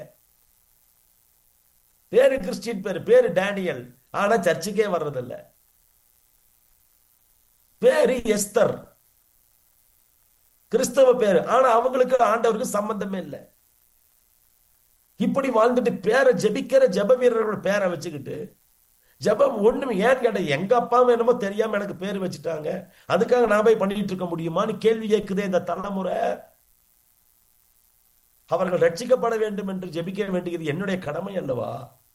[SPEAKER 1] பேரு கிறிஸ்டின் பேரு, பேரு டேனியல், ஆனா சர்ச்சுக்கே வர்றதில்ல. பேரு எஸ்தர், கிறிஸ்தவ பேரு, ஆனா அவங்களுக்கு ஆண்டவருக்கு சம்பந்தமே இல்லை. இப்படி வாழ்ந்துட்டு பேரை ஜெபிக்கிற ஜெப வீரர்கள் பேரை வச்சுக்கிட்டு ஜெபம் ஒண்ணுமே. ஏன் கேட்ட, எங்க அப்பாவும் என்னமோ தெரியாம எனக்கு பேர் வச்சுட்டாங்க, அதுக்காக நான் போய் பண்ணிட்டு இருக்க முடியுமான்னு கேள்வி கேட்குதே இந்த தலைமுறை. அவர்கள் ரட்சிக்கப்பட வேண்டும் என்று ஜெபிக்க வேண்டியது என்னுடைய கடமை அல்லவா?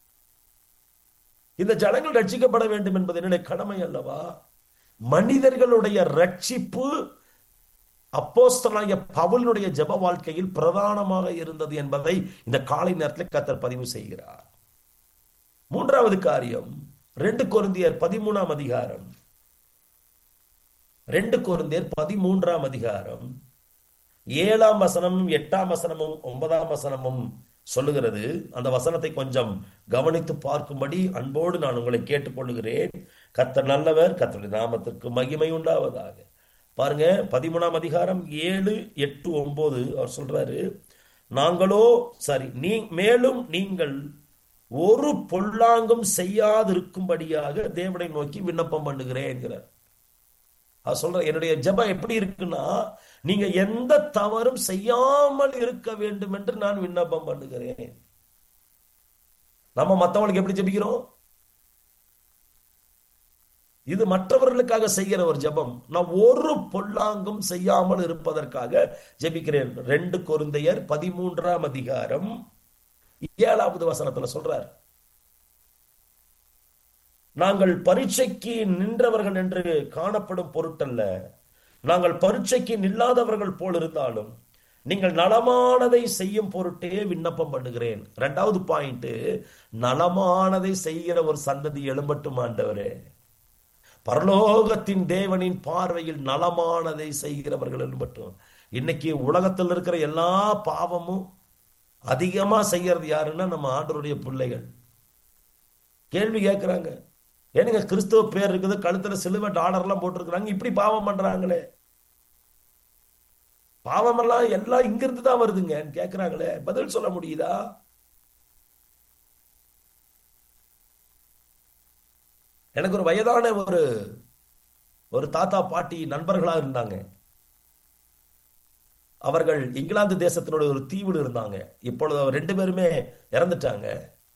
[SPEAKER 1] இந்த ஜனங்கள் ரட்சிக்கப்பட வேண்டும் என்பது என்னுடைய கடமை அல்லவா? மனிதர்களுடைய ரட்சிப்பு அப்போஸ்தலனாகிய பவுலினுடைய ஜெப வாழ்க்கையில் பிரதானமாக இருந்தது என்பதை இந்த காலை நேரத்தில் கர்த்தர் பதிவு செய்கிறார். மூன்றாவது காரியம், 2 கொரிந்தியர் 13ஆம் அதிகாரம், 2 கொரிந்தியர் 13ஆம் அதிகாரம் 7ஆம் வசனமும் 8ஆம் வசனமும் 9ஆம் வசனமும் சொல்லுகிறது. அந்த வசனத்தை கொஞ்சம் கவனித்து பார்க்கும்படி அன்போடு நான் உங்களை கேட்டுக்கொள்கிறேன். கர்த்தர் நல்லவர், கர்த்தருடைய நாமத்திற்கு மகிமை உண்டாவதாக. பாருங்க, 13ஆம் அதிகாரம் 7, 8, 9 அவர் சொல்றாரு, நாங்களோ மேலும் நீங்கள் ஒரு பொல்லாங்கும் செய்யாதிருக்கும்படியாக தேவனை நோக்கி விண்ணப்பம் பண்ணுகிறேன் என்கிறார். அவர் சொல்ற, என்னுடைய ஜெபம் எப்படி இருக்குன்னா, நீங்க எந்த தவறும் செய்யாமல் இருக்க வேண்டும் என்று நான் விண்ணப்பம் பண்ணுகிறேன். நம்ம மற்றவங்களுக்கு எப்படி ஜெபிக்கிறோம்? இது மற்றவர்களுக்காக செய்கிற ஒரு ஜெபம். நான் ஒரு பொல்லாங்கும் செய்யாமல் இருப்பதற்காக ஜெபிக்கிறேன். 2 கொரிந்தியர் 13ஆம் அதிகாரம் 7வது வசனத்துல சொல்றார், நாங்கள் பரீட்சைக்கு நின்றவர்கள் என்று காணப்படும் பொருட்டல்ல, நாங்கள் பரீட்சைக்கு நில்லாதவர்கள் போல் இருந்தாலும் நீங்கள் நலமானதை செய்யும் பொருட்டே விண்ணப்பம் பண்ணுகிறேன். 2வது பாயிண்ட், நலமானதை செய்கிற ஒரு சந்ததி எழும்பட்டும் ஆண்டவரே. பரலோகத்தின் தேவனின் பார்வையில் நலமானதை செய்கிறவர்கள் எழும்பட்டும். இன்னைக்கு உலகத்தில் இருக்கிற எல்லா பாவமும் அதிகமா செய்யறது யாருன்னா நம்ம ஆண்டவருடைய பிள்ளைகள். கேள்வி கேட்கிறாங்க, ஏனுங்க கிறிஸ்துவ பேர் இருக்குது, கழுத்துல சிலுவை டாலர்லாம் போட்டிருக்கிறாங்க, இப்படி பாவம் பண்றாங்களே, பாவமெல்லாம் எல்லாம் இங்கிருந்து தான் வருதுங்க கேட்கிறாங்களே, பதில் சொல்ல முடியுதா? எனக்கு ஒரு வயதான ஒரு தாத்தா பாட்டி நண்பர்களா இருந்தாங்க. அவர்கள் இங்கிலாந்து தேசத்தினுடைய ஒரு தீவில் இருந்தாங்க. இப்பொழுது அவர் 2 பேருமே இறந்துட்டாங்க.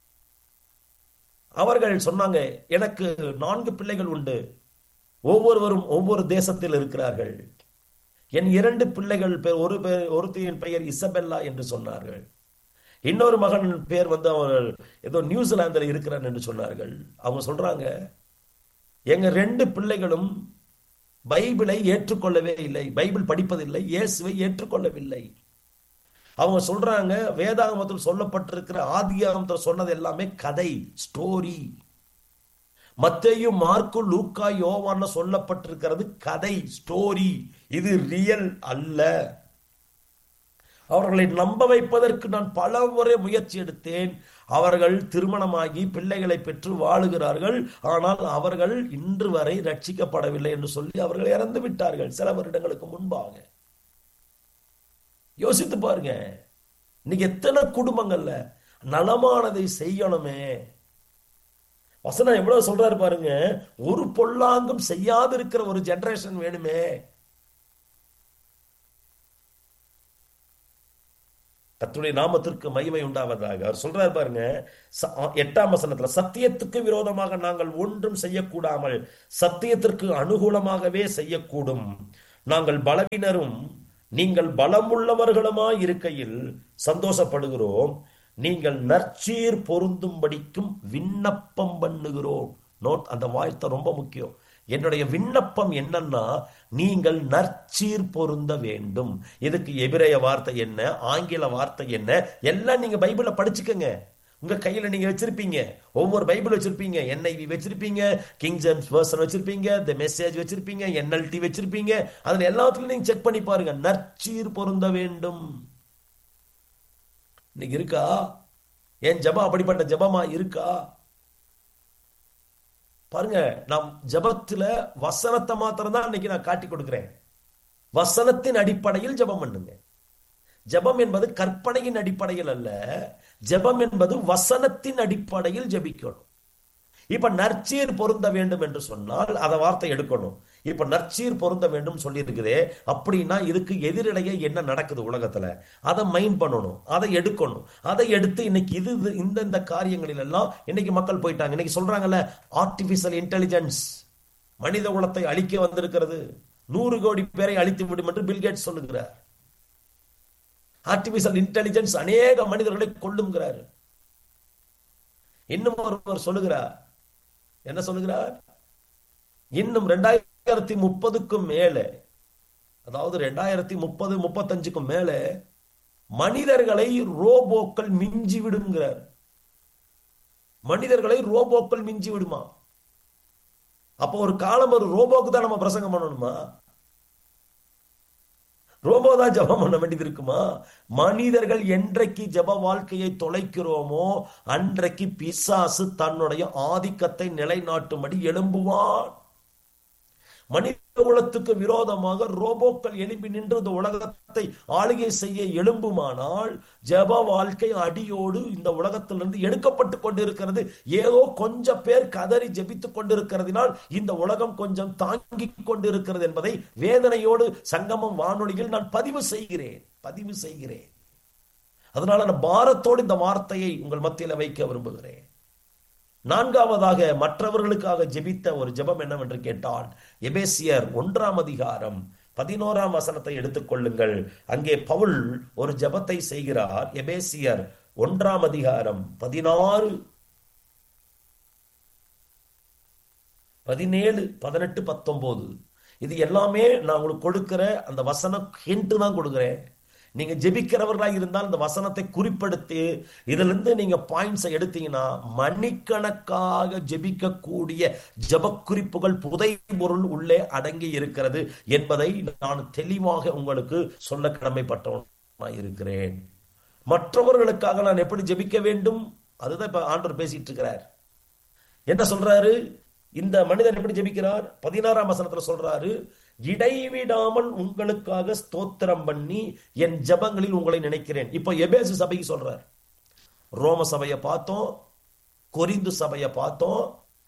[SPEAKER 1] அவர்கள் சொன்னாங்க, எனக்கு 4 பிள்ளைகள் உண்டு, ஒவ்வொருவரும் ஒவ்வொரு தேசத்தில் இருக்கிறார்கள். என் 2 பிள்ளைகள் ஒருத்தியின் பெயர் இசபெல்லா என்று சொன்னார்கள். இன்னொரு மகன் பேர் அவர்கள் ஏதோ நியூசிலாந்தில் இருக்கிறான் என்று சொன்னார்கள். அவங்க சொல்றாங்க, எங்க 2 பிள்ளைகளும் பைபிளை ஏற்றுக்கொள்ளவே இல்லை, பைபிள் படிப்பதில்லை, இயேசுவை ஏற்றுக்கொள்ளவில்லை. அவங்க சொல்றாங்க, வேதாகமத்தில் சொல்லப்பட்டிருக்கிற ஆதியாகமத்தில் சொன்னது எல்லாமே கதை, ஸ்டோரி. மத்தேயு, மார்க்கு, லூக்கா, யோவான் சொல்லப்பட்டிருக்கிறது கதை, ஸ்டோரி. இது ரியல் அல்ல. அவர்களை நம்ப வைப்பதற்கு நான் பல முறை முயற்சி எடுத்தேன். அவர்கள் திருமணமாகி பிள்ளைகளை பெற்று வாழுகிறார்கள், ஆனால் அவர்கள் இன்று வரை ரட்சிக்கப்படவில்லை என்று சொல்லி அவர்கள் இறந்து விட்டார்கள் சில வருடங்களுக்கு முன்பாக. யோசித்து பாருங்க, இன்னைக்கு எத்தனை குடும்பங்கள்ல நலமானதை செய்யணுமே. வசனம் எவ்வளவு சொல்றாரு பாருங்க, ஒரு பொல்லாங்கும் செய்யாதிருக்கிற ஒரு ஜெனரேஷன் வேணுமே. கர்த்தருடைய நாமத்திற்கு மகிமை உண்டாவதாக. அவர் சொல்றாரு பாருங்க, 8ஆம் வசனத்துல, சத்தியத்துக்கு விரோதமாக நாங்கள் ஒன்றும் செய்யக்கூடாமல் சத்தியத்திற்கு அனுகூலமாகவே செய்யக்கூடும். நாங்கள் பலவீனரும் நீங்கள் பலமுள்ளவர்களுமாய் இருக்கையில் சந்தோஷப்படுகிறோம். நீங்கள் நற்சீர் பொருந்தும்படிக்கும் விண்ணப்பம் பண்ணுகிறோம். நோட், அந்த வார்த்தை ரொம்ப முக்கியம். என்னுடைய விண்ணப்பம் என்னன்னா, நீங்கள் நற்சீர் பொருந்த வேண்டும். இதுக்கு எபிரேய வார்த்தை என்ன, ஆங்கில வார்த்தை என்ன, எல்லாம் நீங்க பைபிள படிச்சுக்கங்க. உங்க கையில நீங்க வச்சிருப்பீங்க, ஒவ்வொரு பைபிள் வச்சிருப்பீங்க. NIV வச்சிருப்பீங்க, கிங் ஜேம்ஸ் வெர்ஷன் வச்சிருப்பீங்க, தி மெசேஜ் வச்சிருப்பீங்க, NLT வச்சிருப்பீங்க. அதுல எல்லாத்துலயும் நீங்க செக் பண்ணி பாருங்க, நற்சீர் பொருந்த வேண்டும். இன்னைக்கு இருக்கா? என் ஜெபம் அப்படிப்பட்ட ஜெபமா இருக்கா? பாருங்க, நாம் ஜெபத்துல வசனத்தை மாத்திரம் தான் இன்னைக்கு நான் காட்டி கொடுக்கிறேன். வசனத்தின் அடிப்படையில் ஜெபம் பண்ணுங்க. ஜெபம் என்பது கற்பனையின் அடிப்படையில் அல்ல, ஜெபம் என்பது வசனத்தின் அடிப்படையில் ஜெபிக்கணும். இப்ப நற்சீர் பொருந்த வேண்டும் என்று சொன்னால் அதை வார்த்தை எடுக்கணும். இப்ப நற்சீர் பொருந்த வேண்டும் சொல்லி இருக்குதே, அப்படின்னா இதுக்கு எதிரிடையே என்ன நடக்குது உலகத்துல, அதை மைண்ட் பண்ணணும், அதை எடுக்கணும். அதை எடுத்து இன்னைக்கு இந்த காரியங்களில் எல்லாம் இன்னைக்கு மக்கள் போயிட்டாங்க. இன்னைக்கு சொல்றாங்கல்ல, ஆர்டிபிஷியல் இன்டெலிஜென்ஸ் மனித குலத்தை அழிக்க வந்திருக்கிறது, 100 கோடி பேரை அழித்து விடும் என்று பில்கேட்ஸ் சொல்லுகிறார். ஆர்டிபிஷியல் இன்டெலிஜென்ஸ் அநேக மனிதர்களை கொல்லுங்கிறார். இன்னும் ஒருவர் சொல்லுகிறார், என்ன சொல்லுகிறார்? இன்னும் 2030க்கும் மேலே, அதாவது 2030-35க்கும் மேலே மனிதர்களை ரோபோக்கள் மிஞ்சி விடுங்கிறார். மனிதர்களை ரோபோக்கள் மிஞ்சி விடுமா? அப்போ ஒரு காலம் ஒரு ரோபோக்கு தான் நம்ம பிரசங்கம் பண்ணணுமா? ரோபோ தான் ஜெபம் பண்ண வேண்டியது இருக்குமா? மனிதர்கள் என்றைக்கு ஜெப வாழ்க்கையை தொலைக்கிறோமோ அன்றைக்கு பிசாசு தன்னுடைய ஆதிக்கத்தை நிலைநாட்டும்படி எழும்புவான். மனித குலத்துக்கு விரோதமாக ரோபோக்கள் எழுப்பி நின்று இந்த உலகத்தை ஆளுகை செய்ய எழும்புமானால் ஜெப வாழ்க்கை அடியோடு இந்த உலகத்திலிருந்து எடுக்கப்பட்டு கொண்டிருக்கிறது. ஏதோ கொஞ்சம் பேர் கதறி ஜெபித்துக் கொண்டிருக்கிறதுனால் இந்த உலகம் கொஞ்சம் தாங்கிக் கொண்டிருக்கிறது என்பதை வேதனையோடு சங்கமம் வானொலியில் நான் பதிவு செய்கிறேன். அதனால நான் பாரத்தோடு இந்த வார்த்தையை உங்கள் மத்தியில் வைக்க விரும்புகிறேன். 4வதாக மற்றவர்களுக்காக ஜெபித்த ஒரு ஜெபம் என்னவென்று கேட்டால், எபேசியர் 1ஆம் அதிகாரம் 11ஆம் வசனத்தை எடுத்துக்கொள்ளுங்கள். அங்கே பவுல் ஒரு ஜெபத்தை செய்கிறார். எபேசியர் 1ஆம் அதிகாரம் 16, 17, 18, 19 இது எல்லாமே நான் உங்களுக்கு கொடுக்கிற அந்த வசனம் ஹிண்ட் தான் கொடுக்கிறேன். நீங்க ஜெபிக்கிறவர்களா இருந்தால் இந்த வசனத்தை குறிப்பிடுத்தி இதுல இருந்து நீங்க பாயிண்ட்ஸை எடுத்தீங்கன்னா மணிக்கணக்காக ஜெபிக்கக்கூடிய ஜெப குறிப்புகள் புதை பொருள் உள்ளே அடங்கி இருக்கிறது என்பதை நான் தெளிவாக உங்களுக்கு சொல்ல கடமைப்பட்டவனாக இருக்கிறேன். மற்றவர்களுக்காக நான் எப்படி ஜெபிக்க வேண்டும் அதுதான் இப்ப ஆண்டவர் பேசிட்டு இருக்கிறார். என்ன சொல்றாரு? இந்த மனிதன் எப்படி ஜெபிக்கிறார்? 16ஆம் வசனத்துல சொல்றாரு, இடைவிடாமல் உங்களுக்காக ஸ்தோத்திரம் பண்ணி என் ஜெபங்களில் உங்களை நினைக்கிறேன். இப்போ எபேசு சபைக்கு சொல்றார். ரோம சபையை பார்த்தோம், கொரிந்து சபையை பார்த்தோம்,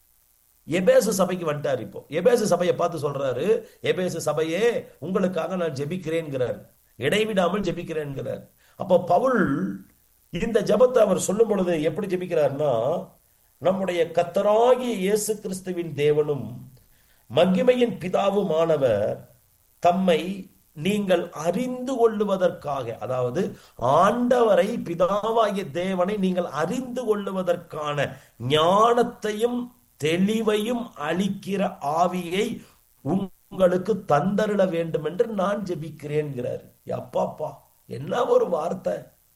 [SPEAKER 1] எபேசு சபைக்கு வந்துட்டார். இப்போ எபேசு சபையை பார்த்து சொல்றாரு, எபேசு சபையே உங்களுக்காக நான் ஜெபிக்கிறேன்கிறார், இடைவிடாமல் ஜெபிக்கிறேன்கிறார். அப்போ பவுல் இந்த ஜெபத்தை அவர் சொல்லும் பொழுது எப்படி ஜெபிக்கிறார்னா, நம்முடைய கர்த்தராகிய இயேசு கிறிஸ்துவின் தேவனும் மகிமையின் பிதாவுமானவர் தம்மை நீங்கள் அறிந்து கொள்ளுவதற்காக, அதாவது ஆண்டவரை பிதாவாகிய தேவனை நீங்கள் அறிந்து கொள்ளுவதற்கான ஞானத்தையும் தெளிவையும் அளிக்கிற ஆவியை உங்களுக்கு தந்தருள வேண்டும் என்று நான் ஜெபிக்கிறேன்கிறார். அப்பாப்பா, என்ன ஒரு வார்த்தை!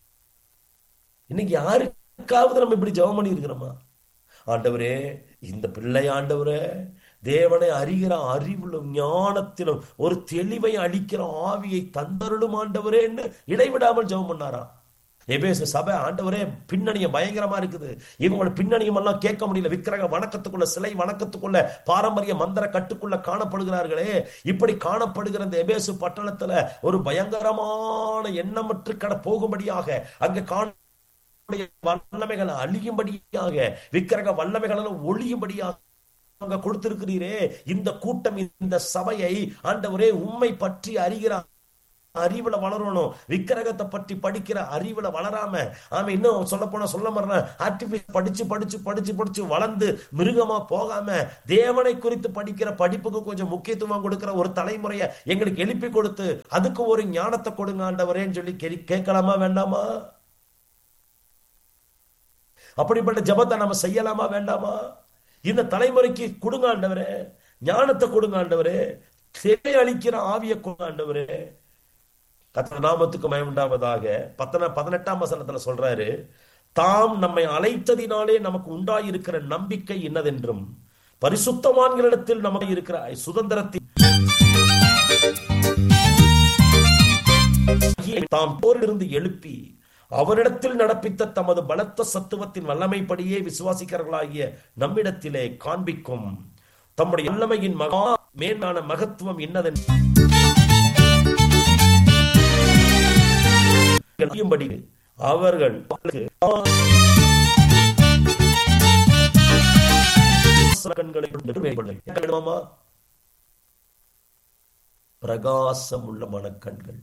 [SPEAKER 1] இன்னைக்கு யாருக்காவது நம்ம இப்படி ஜெபம் பண்ணி இருக்கிறோமா? ஆண்டவரே, இந்த பிள்ளை ஆண்டவரே தேவனை அறிகிற அறிவிலும் ஞானத்திலும் ஒரு தெளிவை அளிக்கிற ஆவியை தந்தருளும் ஆண்டவரேன்னு இடைவிடாமல் ஜெபம் பண்ணாராம். எபேசு சபை, ஆண்டவரே பின்னணிய பயங்கரமா இருக்குது, இவங்களோட பின்னணியும் எல்லாம் கேட்க முடியல, விக்கிரக வணக்கத்துக்குள்ள சிலை வணக்கத்துக்குள்ள பாரம்பரிய மந்திர கட்டுக்குள்ள காணப்படுகிறார்களே, இப்படி காணப்படுகிற இந்த எபேசு பட்டணத்துல ஒரு பயங்கரமான எண்ணமற்று கட போகும்படியாக அங்க காண வல்லமைகளை அழியும்படியாக விக்கிரக வல்லமைகளை ஒழியும்படியாக கொடுத்திருக்கிறீரே. இந்த கூட்டம் இந்த சபையை ஆண்டவரே உம்மை பற்றி அறிகிறார் அறிவுல வளரணும். விக்கிரகத்தை பற்றி படிக்கிற அறிவுல வளராம இன்னும் சொல்ல போனா சொல்ல மாறேன் ஆர்டிபிஷியல் படிச்சு படிச்சு படிச்சு படிச்சு வளர்ந்து மிருகமா போகாம தேவனை குறித்து படிக்கிற படிப்புக்கு கொஞ்சம் முக்கியத்துவம் கொடுக்கிற ஒரு தலைமுறையை எங்களுக்கு எழுப்பி கொடுத்து அதுக்கு ஒரு ஞானத்தை கொடுங்க ஆண்டவரேன்னு சொல்லி கேட்கலாமா வேண்டாமா? அப்படிப்பட்ட ஜெபத்தை நம்ம செய்யலாமா வேண்டாமா? இந்த தலைமுறைக்கு கொடுங்க ஆண்டவரே, ஞானத்தை கொடுங்க ஆண்டவரே, செவி அளிக்கிற ஆவியை கொடுங்க ஆண்டவரே. கர்த்தர் நாமத்துக்கு மகிமை உண்டாவதாக. 18ஆம் வசனத்துல சொல்றாரு, தாம் நம்மை அழைத்ததினாலே நமக்கு உண்டாயிருக்கிற நம்பிக்கை இன்னதென்றும் பரிசுத்தவான்களிடத்தில் நமக்கு இருக்கிற சுதந்திரத்தின் தாம் போரிலிருந்து எழுப்பி அவரிடத்தில் நடப்பித்த தமது பலத்த சத்துவத்தின் வல்லமைப்படியே விசுவாசிக்கிறவர்களாகிய நம்மிடத்திலே காண்பிக்கும் தம்முடைய வல்லமையின் மகா மேலான மகத்துவம் இன்னதென்று அவர்கள் பிரகாசம் உள்ள மனக்கண்கள்.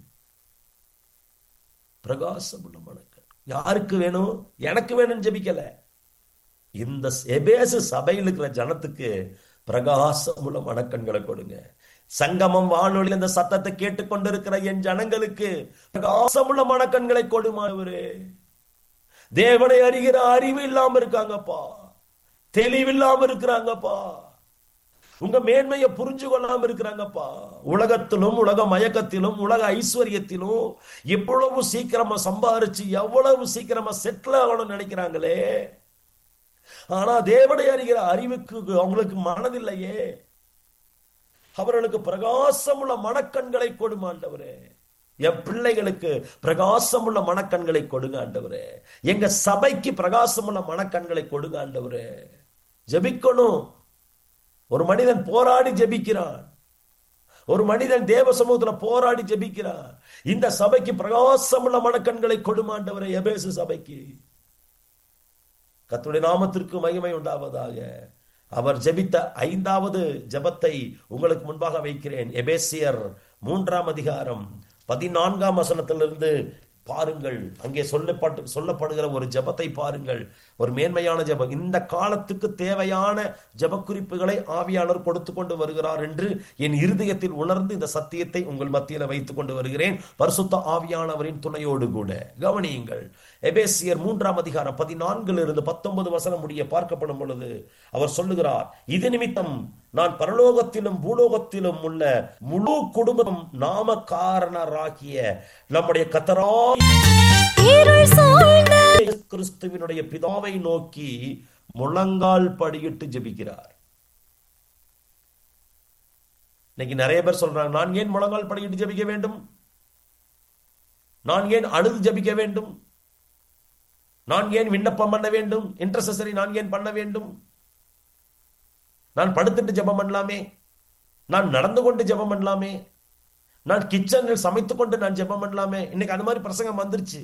[SPEAKER 1] பிரகாசம் உள்ள மனக்கண் யாருக்கு வேணும்? எனக்கு வேணும்னு ஜெபிக்கல. இந்த எபேசு சபையில் இருக்கிற ஜனத்துக்கு பிரகாசம் உள்ள மனக்கண்களை கொடுங்க. சங்கமம் வானொலி இந்த சத்தத்தை கேட்டுக்கொண்டிருக்கிற என் ஜனங்களுக்கு பிரகாசமுள்ள மனக்கண்களை கொடுமாவரே. தேவனை அறிகிற அறிவு இல்லாம இருக்காங்கப்பா, தெளிவில்லாம இருக்கிறாங்கப்பா, உங்க மேன்மையை புரிஞ்சு கொள்ளாம இருக்கிறாங்கப்பா. உலகத்திலும் உலக மயக்கத்திலும் உலக ஐஸ்வர்யத்திலும் எவ்வளவு சீக்கிரமா சம்பாரிச்சு எவ்வளவு சீக்கிரமா செட்டில் ஆகணும்னு நினைக்கிறாங்களே. ஆனா தேவனை அறிகிற அறிவுக்கு அவங்களுக்கு மனதில்லையே. அவர்களுக்கு பிரகாசமுள்ள மனக்கண்களை கொடுங்க ஆண்டவரே. என் பிள்ளைகளுக்கு பிரகாசமுள்ள மனக்கண்களை கொடுங்க ஆண்டவரே. எங்க சபைக்கு பிரகாசமுள்ள மனக்கண்களை கொடுங்க ஆண்டவரே. ஜெபிக்கணும். ஒரு மனிதன் போராடி ஜெபிக்கிறான். ஒரு மனிதன் தேவ சமூகத்துல போராடி ஜெபிக்கிறான். இந்த சபைக்கு பிரகாசமுள்ள மனக்கண்களை கொடுங்க ஆண்டவரே. எபேசு சபைக்கு கர்த்தருடைய நாமத்திற்கு மகிமை உண்டாவதாக. அவர் ஜெபித்த 5வது ஜெபத்தை உங்களுக்கு முன்பாக வைக்கிறேன். எபேசியர் 3ஆம் அதிகாரம் 14ஆம் வசனத்திலிருந்து பாருங்கள். அங்கே சொல்லப்படுகிற ஒரு ஜெபத்தை பாருங்கள். ஒரு மேன்மையான ஜெபம். இந்த காலத்துக்கு தேவையான ஜெப குறிப்புகளை ஆவியாளர் கொடுத்து கொண்டு வருகிறார் என்று என் இருதயத்தில் உணர்ந்து இந்த சத்தியத்தை உங்கள் மத்தியில் வைத்துக் கொண்டு வருகிறேன், பரிசுத்த ஆவியானவரின் துணையோடு கூட. கவனியுங்கள். எபேசியர் 3ஆம் அதிகாரம் 14 19 வசனம் முடிய பார்க்கப்படும் பொழுது அவர் சொல்லுகிறார், இது நிமித்தம் நான் பரலோகத்திலும் பூலோகத்திலும் உள்ள முழு குடும்பம் நாமக்காரனராகிய நம்முடைய கர்த்தராகிய கிறிஸ்துவினுடைய பிதாவை நோக்கி முழங்கால் படியிட்டு ஜெபிக்கிறார். இன்னைக்கு நிறைய பேர் சொல்றாங்க, நான் ஏன் முழங்கால் படியிட்டு ஜெபிக்க வேண்டும்? நான் ஏன் அழுது ஜெபிக்க வேண்டும்? நான் ஏன் விண்ணப்பம் பண்ண வேண்டும்? இன்டர்செசரி நான் ஏன் பண்ண வேண்டும்? நான் படுத்துட்டு ஜெபம் பண்ணலாமே, நான் நடந்து கொண்டு ஜெபம் பண்ணலாமே, நான் கிச்சனில் சமைத்து கொண்டு நான் ஜெபம் பண்ணலாமே. இன்னைக்கு அந்த மாதிரி பிரசங்கம் வந்துருச்சு.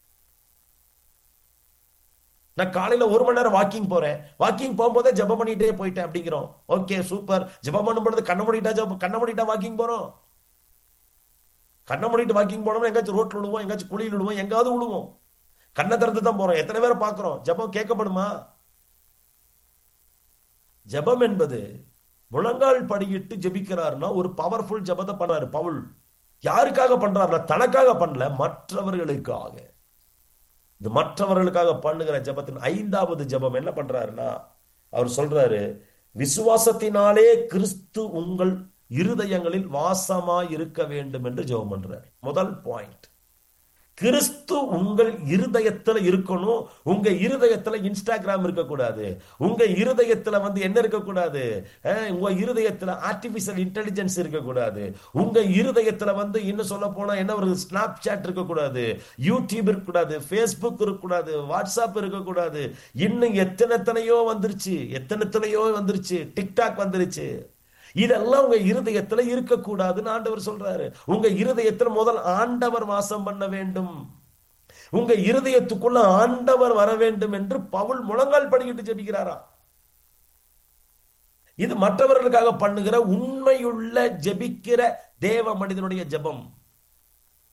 [SPEAKER 1] நான் காலையில 1 மணி நேரம் வாக்கிங் போறேன், வாக்கிங் போகும்போதே ஜெபம் பண்ணிட்டே போயிட்டேன் அப்படிங்கிறோம். Okay, super. ஜெபம் பண்ணும் பொழுது கண்ண மூடிட்டா வாக்கிங் போறோம். கண்ண மூடிட்டு வாக்கிங் போனோம்னா எங்காச்சும் ரோட்ல விழுவோம், எங்காச்சும் குழியில் விழுவோம், எங்காவது விழுவோம். கண்ணை திறந்து தான் போறோம். எத்தனை பேரை பார்க்கிறோம்? ஜெபம் கேட்கப்படுமா? ஜெபம் என்பது முழங்கால் படியிட்டு ஜெபிக்கிறார்னா ஒரு பவர்ஃபுல் ஜெபத்தை பண்றாரு பவுல். யாருக்காக பண்றாருன்னா தனக்காக பண்ணல, மற்றவர்களுக்காக. இது மற்றவர்களுக்காக பண்ணுகிற ஜெபத்தின் 5வது ஜெபம் என்ன பண்றாருன்னா அவர் சொல்றாரு, விசுவாசத்தினாலே கிறிஸ்து உங்கள் இருதயங்களில் வாசமாய் இருக்க வேண்டும் என்று ஜெபம் பண்றார். முதல் பாயிண்ட், கிறிஸ்து உங்கள் இருதயத்துல இருக்கணும். உங்க இருதயத்துல இன்ஸ்டாகிராம் இருக்கக்கூடாது. உங்க இருதயத்துல என்ன இருக்கக்கூடாது? உங்க இருதயத்துல ஆர்டிபிஷியல் இன்டெலிஜென்ஸ் இருக்கக்கூடாது. உங்க இருதயத்துல இன்னும் சொல்ல போனா என்ன ஒரு ஸ்னாப் சாட் இருக்கக்கூடாது, யூடியூப் இருக்கக்கூடாது, ஃபேஸ்புக் இருக்கக்கூடாது, வாட்ஸ்அப் இருக்கக்கூடாது. இன்னும் எத்தனையோ வந்துருச்சு, டிக்டாக் வந்துருச்சு. இதெல்லாம் உங்க இருதயத்துல இருக்கக்கூடாதுன்னு ஆண்டவர் சொல்றாரு. உங்க இருதயத்துல முதல் ஆண்டவர் வாசம் பண்ண வேண்டும். உங்க இருதயத்துக்குள்ள ஆண்டவர் வர வேண்டும் என்று பவுல் முழங்கால் படிக்கிட்டு ஜெபிக்கிறாரா. இது மற்றவர்களுக்காக பண்ணுகிற உண்மையுள்ள ஜெபிக்கிற தேவ மனிதனுடைய ஜெபம்.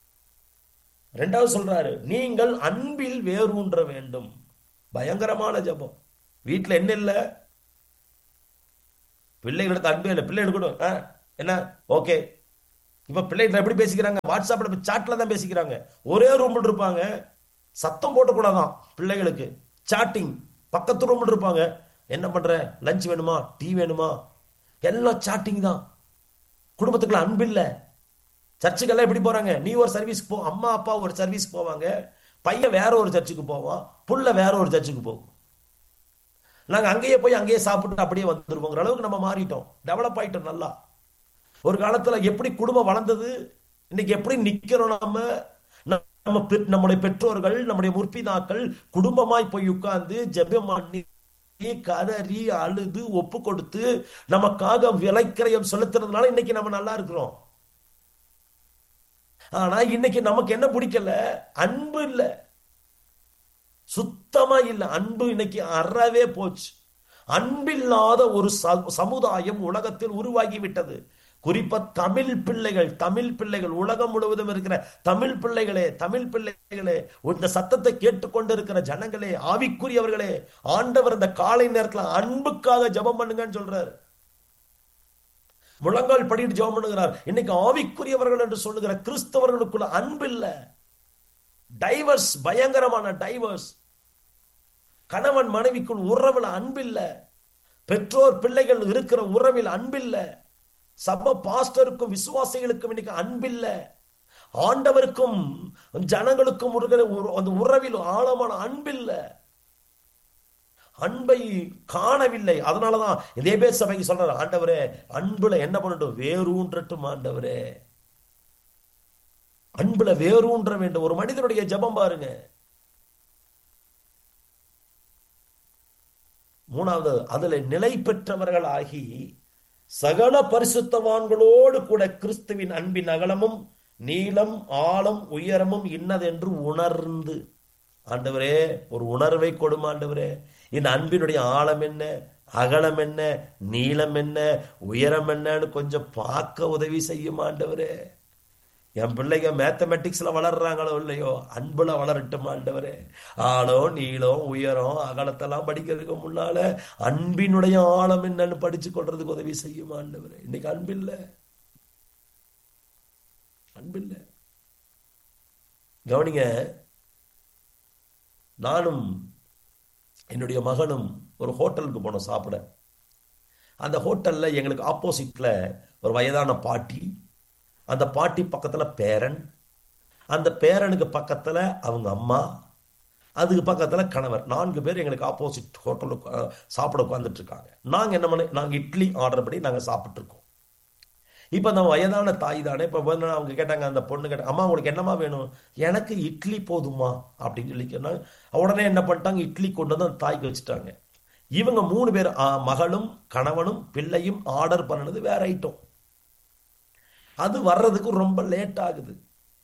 [SPEAKER 1] ரெண்டாவது சொல்றாரு, நீங்கள் அன்பில் வேரூன்ற வேண்டும். பயங்கரமான ஜெபம். வீட்டுல என்ன இல்ல, பிள்ளைகளுக்கு அன்பே இல்லை. பிள்ளை எடுக்கணும் என்ன, ஓகே. இப்ப பிள்ளைகள் எப்படி பேசிக்கிறாங்க, வாட்ஸ்அப்ல சாட்ல தான் பேசிக்கிறாங்க. ஒரே ரூம்ல இருப்பாங்க, சத்தம் போட்டக்கூடாதான் பிள்ளைகளுக்கு. சாட்டிங், பக்கத்து ரூம்ல இருப்பாங்க. என்ன பண்ற, லஞ்ச் வேணுமா, டீ வேணுமா, எல்லாம் சாட்டிங் தான். குடும்பத்துக்குள்ள அன்பு இல்ல. சர்ச்சுக்கெல்லாம் எப்படி போறாங்க, நீ ஒரு சர்வீஸ்க்கு போ, அம்மா அப்பா ஒரு சர்வீஸ்க்கு போவாங்க, பையன் வேற ஒரு சர்ச்சுக்கு போவான், புள்ள வேற ஒரு சர்ச்சுக்கு போகும். நாங்க அங்கேயே போய் அங்கேயே சாப்பிட்டு அப்படியே வந்துருவோங்கிற அளவுக்கு நம்ம மாறிட்டோம், டெவலப் ஆயிட்டோம் நல்லா. ஒரு காலத்துல எப்படி குடும்பம் வளர்ந்தது, இன்னைக்கு எப்படி நிக்கிறோம் நம்ம. நம்முடைய பெற்றோர்கள், நம்முடைய முற்பிதாக்கள் குடும்பமாய் போய் உட்கார்ந்து ஜெபம் பண்ணி கதறி அழுது ஒப்பு கொடுத்து நமக்காக விலைக்கிரயம் செலுத்துறதுனால இன்னைக்கு நம்ம நல்லா இருக்கிறோம். ஆனா இன்னைக்கு நமக்கு என்ன பிடிக்கல, அன்பு இல்ல, சுத்தமா இல்ல. அன்பு இன்னைக்கு அறவே போச்சு. அன்பில்லாத ஒரு சமுதாயம் உலகத்தில் உருவாகி விட்டது. குறிப்பா தமிழ் பிள்ளைகள் உலகம் முழுவதும் இருக்கிற தமிழ் பிள்ளைகளே, இந்த சத்தத்தை கேட்டுக்கொண்டு இருக்கிற ஜனங்களே, ஆவிக்குரியவர்களே, ஆண்டவர் இந்த காலை நேரத்தில் அன்புக்காக ஜெபம் பண்ணுங்கன்னு சொல்றாரு. முழங்கால் படிட்டு ஜெபம் பண்ணுகிறார். இன்னைக்கு ஆவிக்குரியவர்கள் என்று சொல்லுகிற கிறிஸ்தவர்களுக்குள்ள அன்பு இல்ல. டைவர்ஸ், பயங்கரமான டைவர்ஸ். கணவன் மனைவிக்குள் உறவில் அன்பில்ல. பெற்றோர் பிள்ளைகள் இருக்கிற உறவில் அன்பில்ல. சபை பாஸ்டருக்கும் விசுவாசிகளுக்கும் இன்னைக்கு அன்பில்ல. ஆண்டவருக்கும் ஜனங்களுக்கும் அந்த உறவில் ஆழமான அன்பில்ல. அன்பை காணவில்லை. அதனாலதான் இதே சபைக்கு சொல்றாரு, ஆண்டவரே அன்புல என்ன பண்ணட்டும், வேரூன்றட்டும் ஆண்டவரே, அன்புல வேரூன்ற வேண்டும். ஒரு மனிதனுடைய ஜெபம் பாருங்க. மூணாவது, அதுல நிலை பெற்றவர்கள் ஆகி சகல பரிசுத்தவான்களோடு கூட கிறிஸ்துவின் அன்பின் அகலமும் நீளம் ஆழம் உயரமும் இன்னதென்று உணர்ந்து, ஆண்டவரே ஒரு உணர்வை கொடுமா ஆண்டவரே, இந்த அன்பினுடைய ஆழம் என்ன, அகலம் என்ன, நீளம் என்ன, உயரம் என்னன்னு கொஞ்சம் பார்க்க உதவி செய்யும் ஆண்டவரே. என் பிள்ளைங்க மேத்தமெட்டிக்ஸ்ல வளர்றாங்களோ இல்லையோ, அன்புல வளரட்டும் ஆண்டவரே. ஆழம் நீளம் உயரம் அகலத்தெல்லாம் படிக்கிறதுக்கு முன்னால அன்பினுடைய ஆழம் என்னன்னு படிச்சு கொள்றதுக்கு உதவி செய்யும் ஆண்டவரே. இன்னைக்கு அன்பில்லை. கவனிங்க, நானும் என்னுடைய மகனும் ஒரு ஹோட்டலுக்கு போனோம் சாப்பிட. அந்த ஹோட்டல்ல எங்களுக்கு ஆப்போசிட்ல ஒரு வயதான பாட்டி, அந்த பாட்டி பக்கத்துல பேரன், அந்த பேரனுக்கு பக்கத்துல அவங்க அம்மா, அதுக்கு பக்கத்துல கணவர். 4 பேர் எங்களுக்கு ஆப்போசிட் ஹோட்டலுக்கு சாப்பிட உட்கார்ந்துட்டு இருக்காங்க. நாங்க என்ன பண்ண, நாங்க இட்லி ஆர்டர் பண்ணி நாங்க சாப்பிட்டு இருக்கோம். இப்ப அந்த வயதான தாய் தானே, இப்ப அவங்க கேட்டாங்க, அந்த பொண்ணு கேட்டாங்க, அம்மா உங்களுக்கு என்னமா வேணும், எனக்கு இட்லி போதுமா அப்படின்னு சொல்லி சொன்னாங்க. உடனே என்ன பண்ணிட்டாங்க, இட்லி கொண்டு வந்து அந்த தாய்க்கு வச்சுட்டாங்க. இவங்க 3 பேர், மகளும் கணவனும் பிள்ளையும் ஆர்டர் பண்ணது வேற ஐட்டம். அது வர்றதுக்கு ரொம்ப லேட் ஆகுது.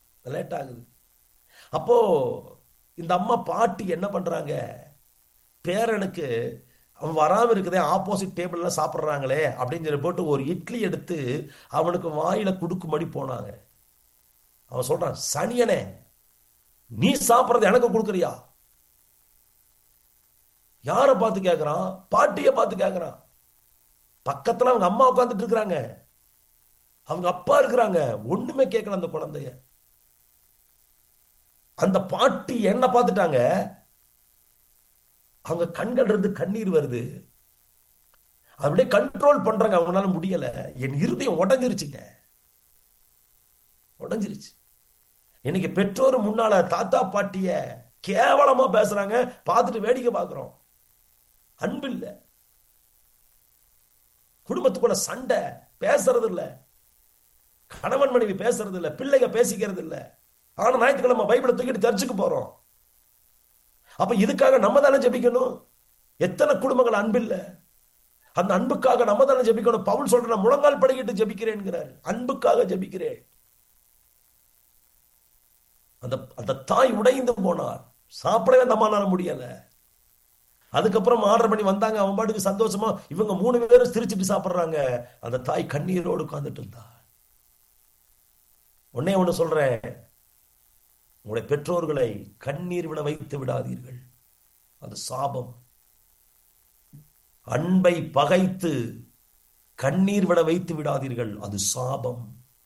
[SPEAKER 1] அப்போ இந்த அம்மா பாட்டி என்ன பண்றாங்க, பேரனுக்கு அவன் வராம இருக்குதே, ஆப்போசிட் டேபிள்ல சாப்பிட்றாங்களே அப்படின்னு சொல்லி போட்டு ஒரு இட்லி எடுத்து அவனுக்கு வாயில குடுக்கும்படி போனாங்க. அவன் சொல்றான், சனியனே நீ சாப்பிட்றது எனக்கு கொடுக்குறியா? யாரை பார்த்து கேட்கிறான்? பாட்டிய பார்த்து கேட்கிறான். பக்கத்துல அவங்க அம்மா உட்காந்துட்டு இருக்கிறாங்க, அவங்க அப்பா இருக்கிறாங்க, ஒண்ணுமே கேட்கல அந்த குழந்தைய. அந்த பாட்டி என்ன பார்த்துட்டாங்க, அவங்க கண்கள் இருந்து கண்ணீர் வருது. அப்படியே கண்ட்ரோல் பண்றாங்க, அவங்களால முடியல. என் இருதயம் உடைஞ்சிருச்சுங்க, உடைஞ்சிருச்சு. இன்னைக்கு பெற்றோர் முன்னால தாத்தா பாட்டிய கேவலமா பேசுறாங்க, பார்த்துட்டு வேடிக்கை பார்க்கிறோம். அன்பு இல்ல, குடும்பத்துக்குள்ள சண்டை, பேசுறது இல்ல, கணவன் மனைவி பேசுறது இல்ல, பிள்ளைங்க பேசிக்கிறது இல்ல. ஆனா ஞாயிற்றுக்கிழமை பைபிளை தூக்கிட்டு சர்ச்சுக்கு போறோம். அப்ப இதுக்காக நம்ம தானே ஜெபிக்கணும்? எத்தனை குடும்பங்கள் அன்பு இல்ல, அந்த அன்புக்காக நம்ம தானே ஜெபிக்கணும். பவுல் சொல்ற, முழங்கால் படிக்கிட்டு ஜெபிக்கிறேன், அன்புக்காக ஜெபிக்கிறேன். அந்த தாய் உடைந்து போனார், சாப்பிடவே நம்மளால முடியல. அதுக்கப்புறம் ஆர்டர் பண்ணி வந்தாங்க, அவன் பாட்டுக்கு சந்தோஷமா இவங்க 3 பேரும் சிரிச்சுட்டு சாப்பிடுறாங்க. அந்த தாய் கண்ணீரோடு உட்கார்ந்துட்டு இருந்தா. ஒன்னே ஒண்ணு சொல்றேன், உங்களுடைய பெற்றோர்களை கண்ணீர் விட வைத்து விடாதீர்கள், அது சாபம். அன்பை பகைத்து கண்ணீர் விட வைத்து விடாதீர்கள், அது சாபம்.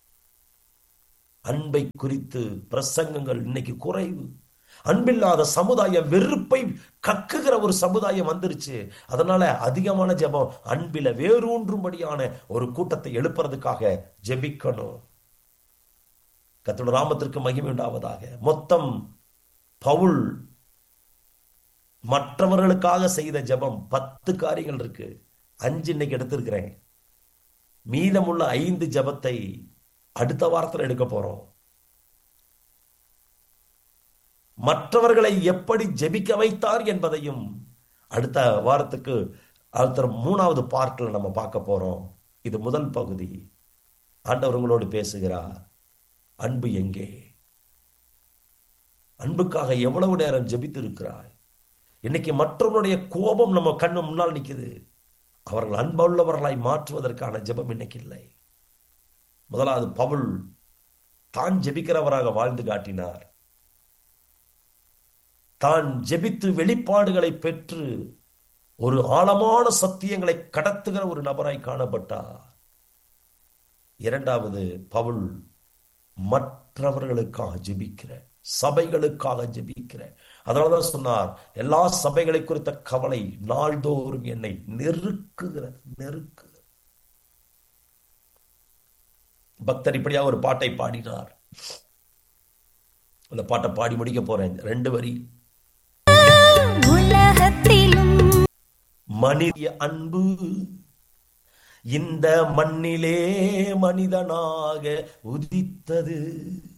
[SPEAKER 1] அன்பை குறித்து பிரசங்கங்கள் இன்னைக்கு குறைவு. அன்பில்லாத சமுதாயம், வெறுப்பை கக்குகிற ஒரு சமுதாயம் வந்துருச்சு. அதனால அதிகமான ஜெபம், அன்பில வேரூன்றும்படியான ஒரு கூட்டத்தை எழுப்புறதுக்காக ஜெபிக்கணும். கர்த்தருடைய நாமத்திற்கு மகிமை உண்டாவதாக. மொத்தம் பவுல் மற்றவர்களுக்காக செய்த ஜெபம் 10 காரியங்கள் இருக்கு. 5 இன்னைக்கு எடுத்திருக்கிறேன். மீதமுள்ள 5 ஜெபத்தை அடுத்த வாரத்தில் எடுக்க போறோம். மற்றவர்களை எப்படி ஜெபிக்க வைத்தார் என்பதையும் அடுத்த வாரத்துக்கு அடுத்த 3வது பார்ட்ல நம்ம பார்க்க போறோம். இது முதல் பகுதி. ஆண்டவர் உங்களோடு பேசுகிறார். அன்பு எங்கே? அன்புக்காக எவ்வளவு நேரம் ஜெபித்து இருக்கிறாய்? இன்னைக்கு மற்றவர்களுடைய கோபம் நம்ம கண்ணு முன்னால் நிற்குது. அவர்கள் அன்புள்ளவர்களாய் மாற்றுவதற்கான ஜெபம் இன்னைக்கு இல்லை. முதலாவது பவுல் தான் ஜெபிக்கிறவராக வாழ்ந்து காட்டினார். தான் ஜெபித்து வெளிப்பாடுகளை பெற்று ஒரு ஆழமான சத்தியங்களை கடத்துகிற ஒரு நபராய் காணப்பட்டார். இரண்டாவது, பவுல் மற்றவர்களுக்காக ஜெபிக்கிற, சபைகளுக்காக ஜெபிக்கிற. அதனாலதான் சொன்னார், எல்லா சபைகளை குறித்த கவலை நாள்தோறும் என்னை நெருக்குகிறது. பக்தர் இப்படியா ஒரு பாட்டை பாடினார். அந்த பாட்டை பாடி முடிக்க போறேன். 2 வரி. உலகத்திலும் மனித அன்பு இந்த மண்ணிலே மனிதனாக உதித்தது.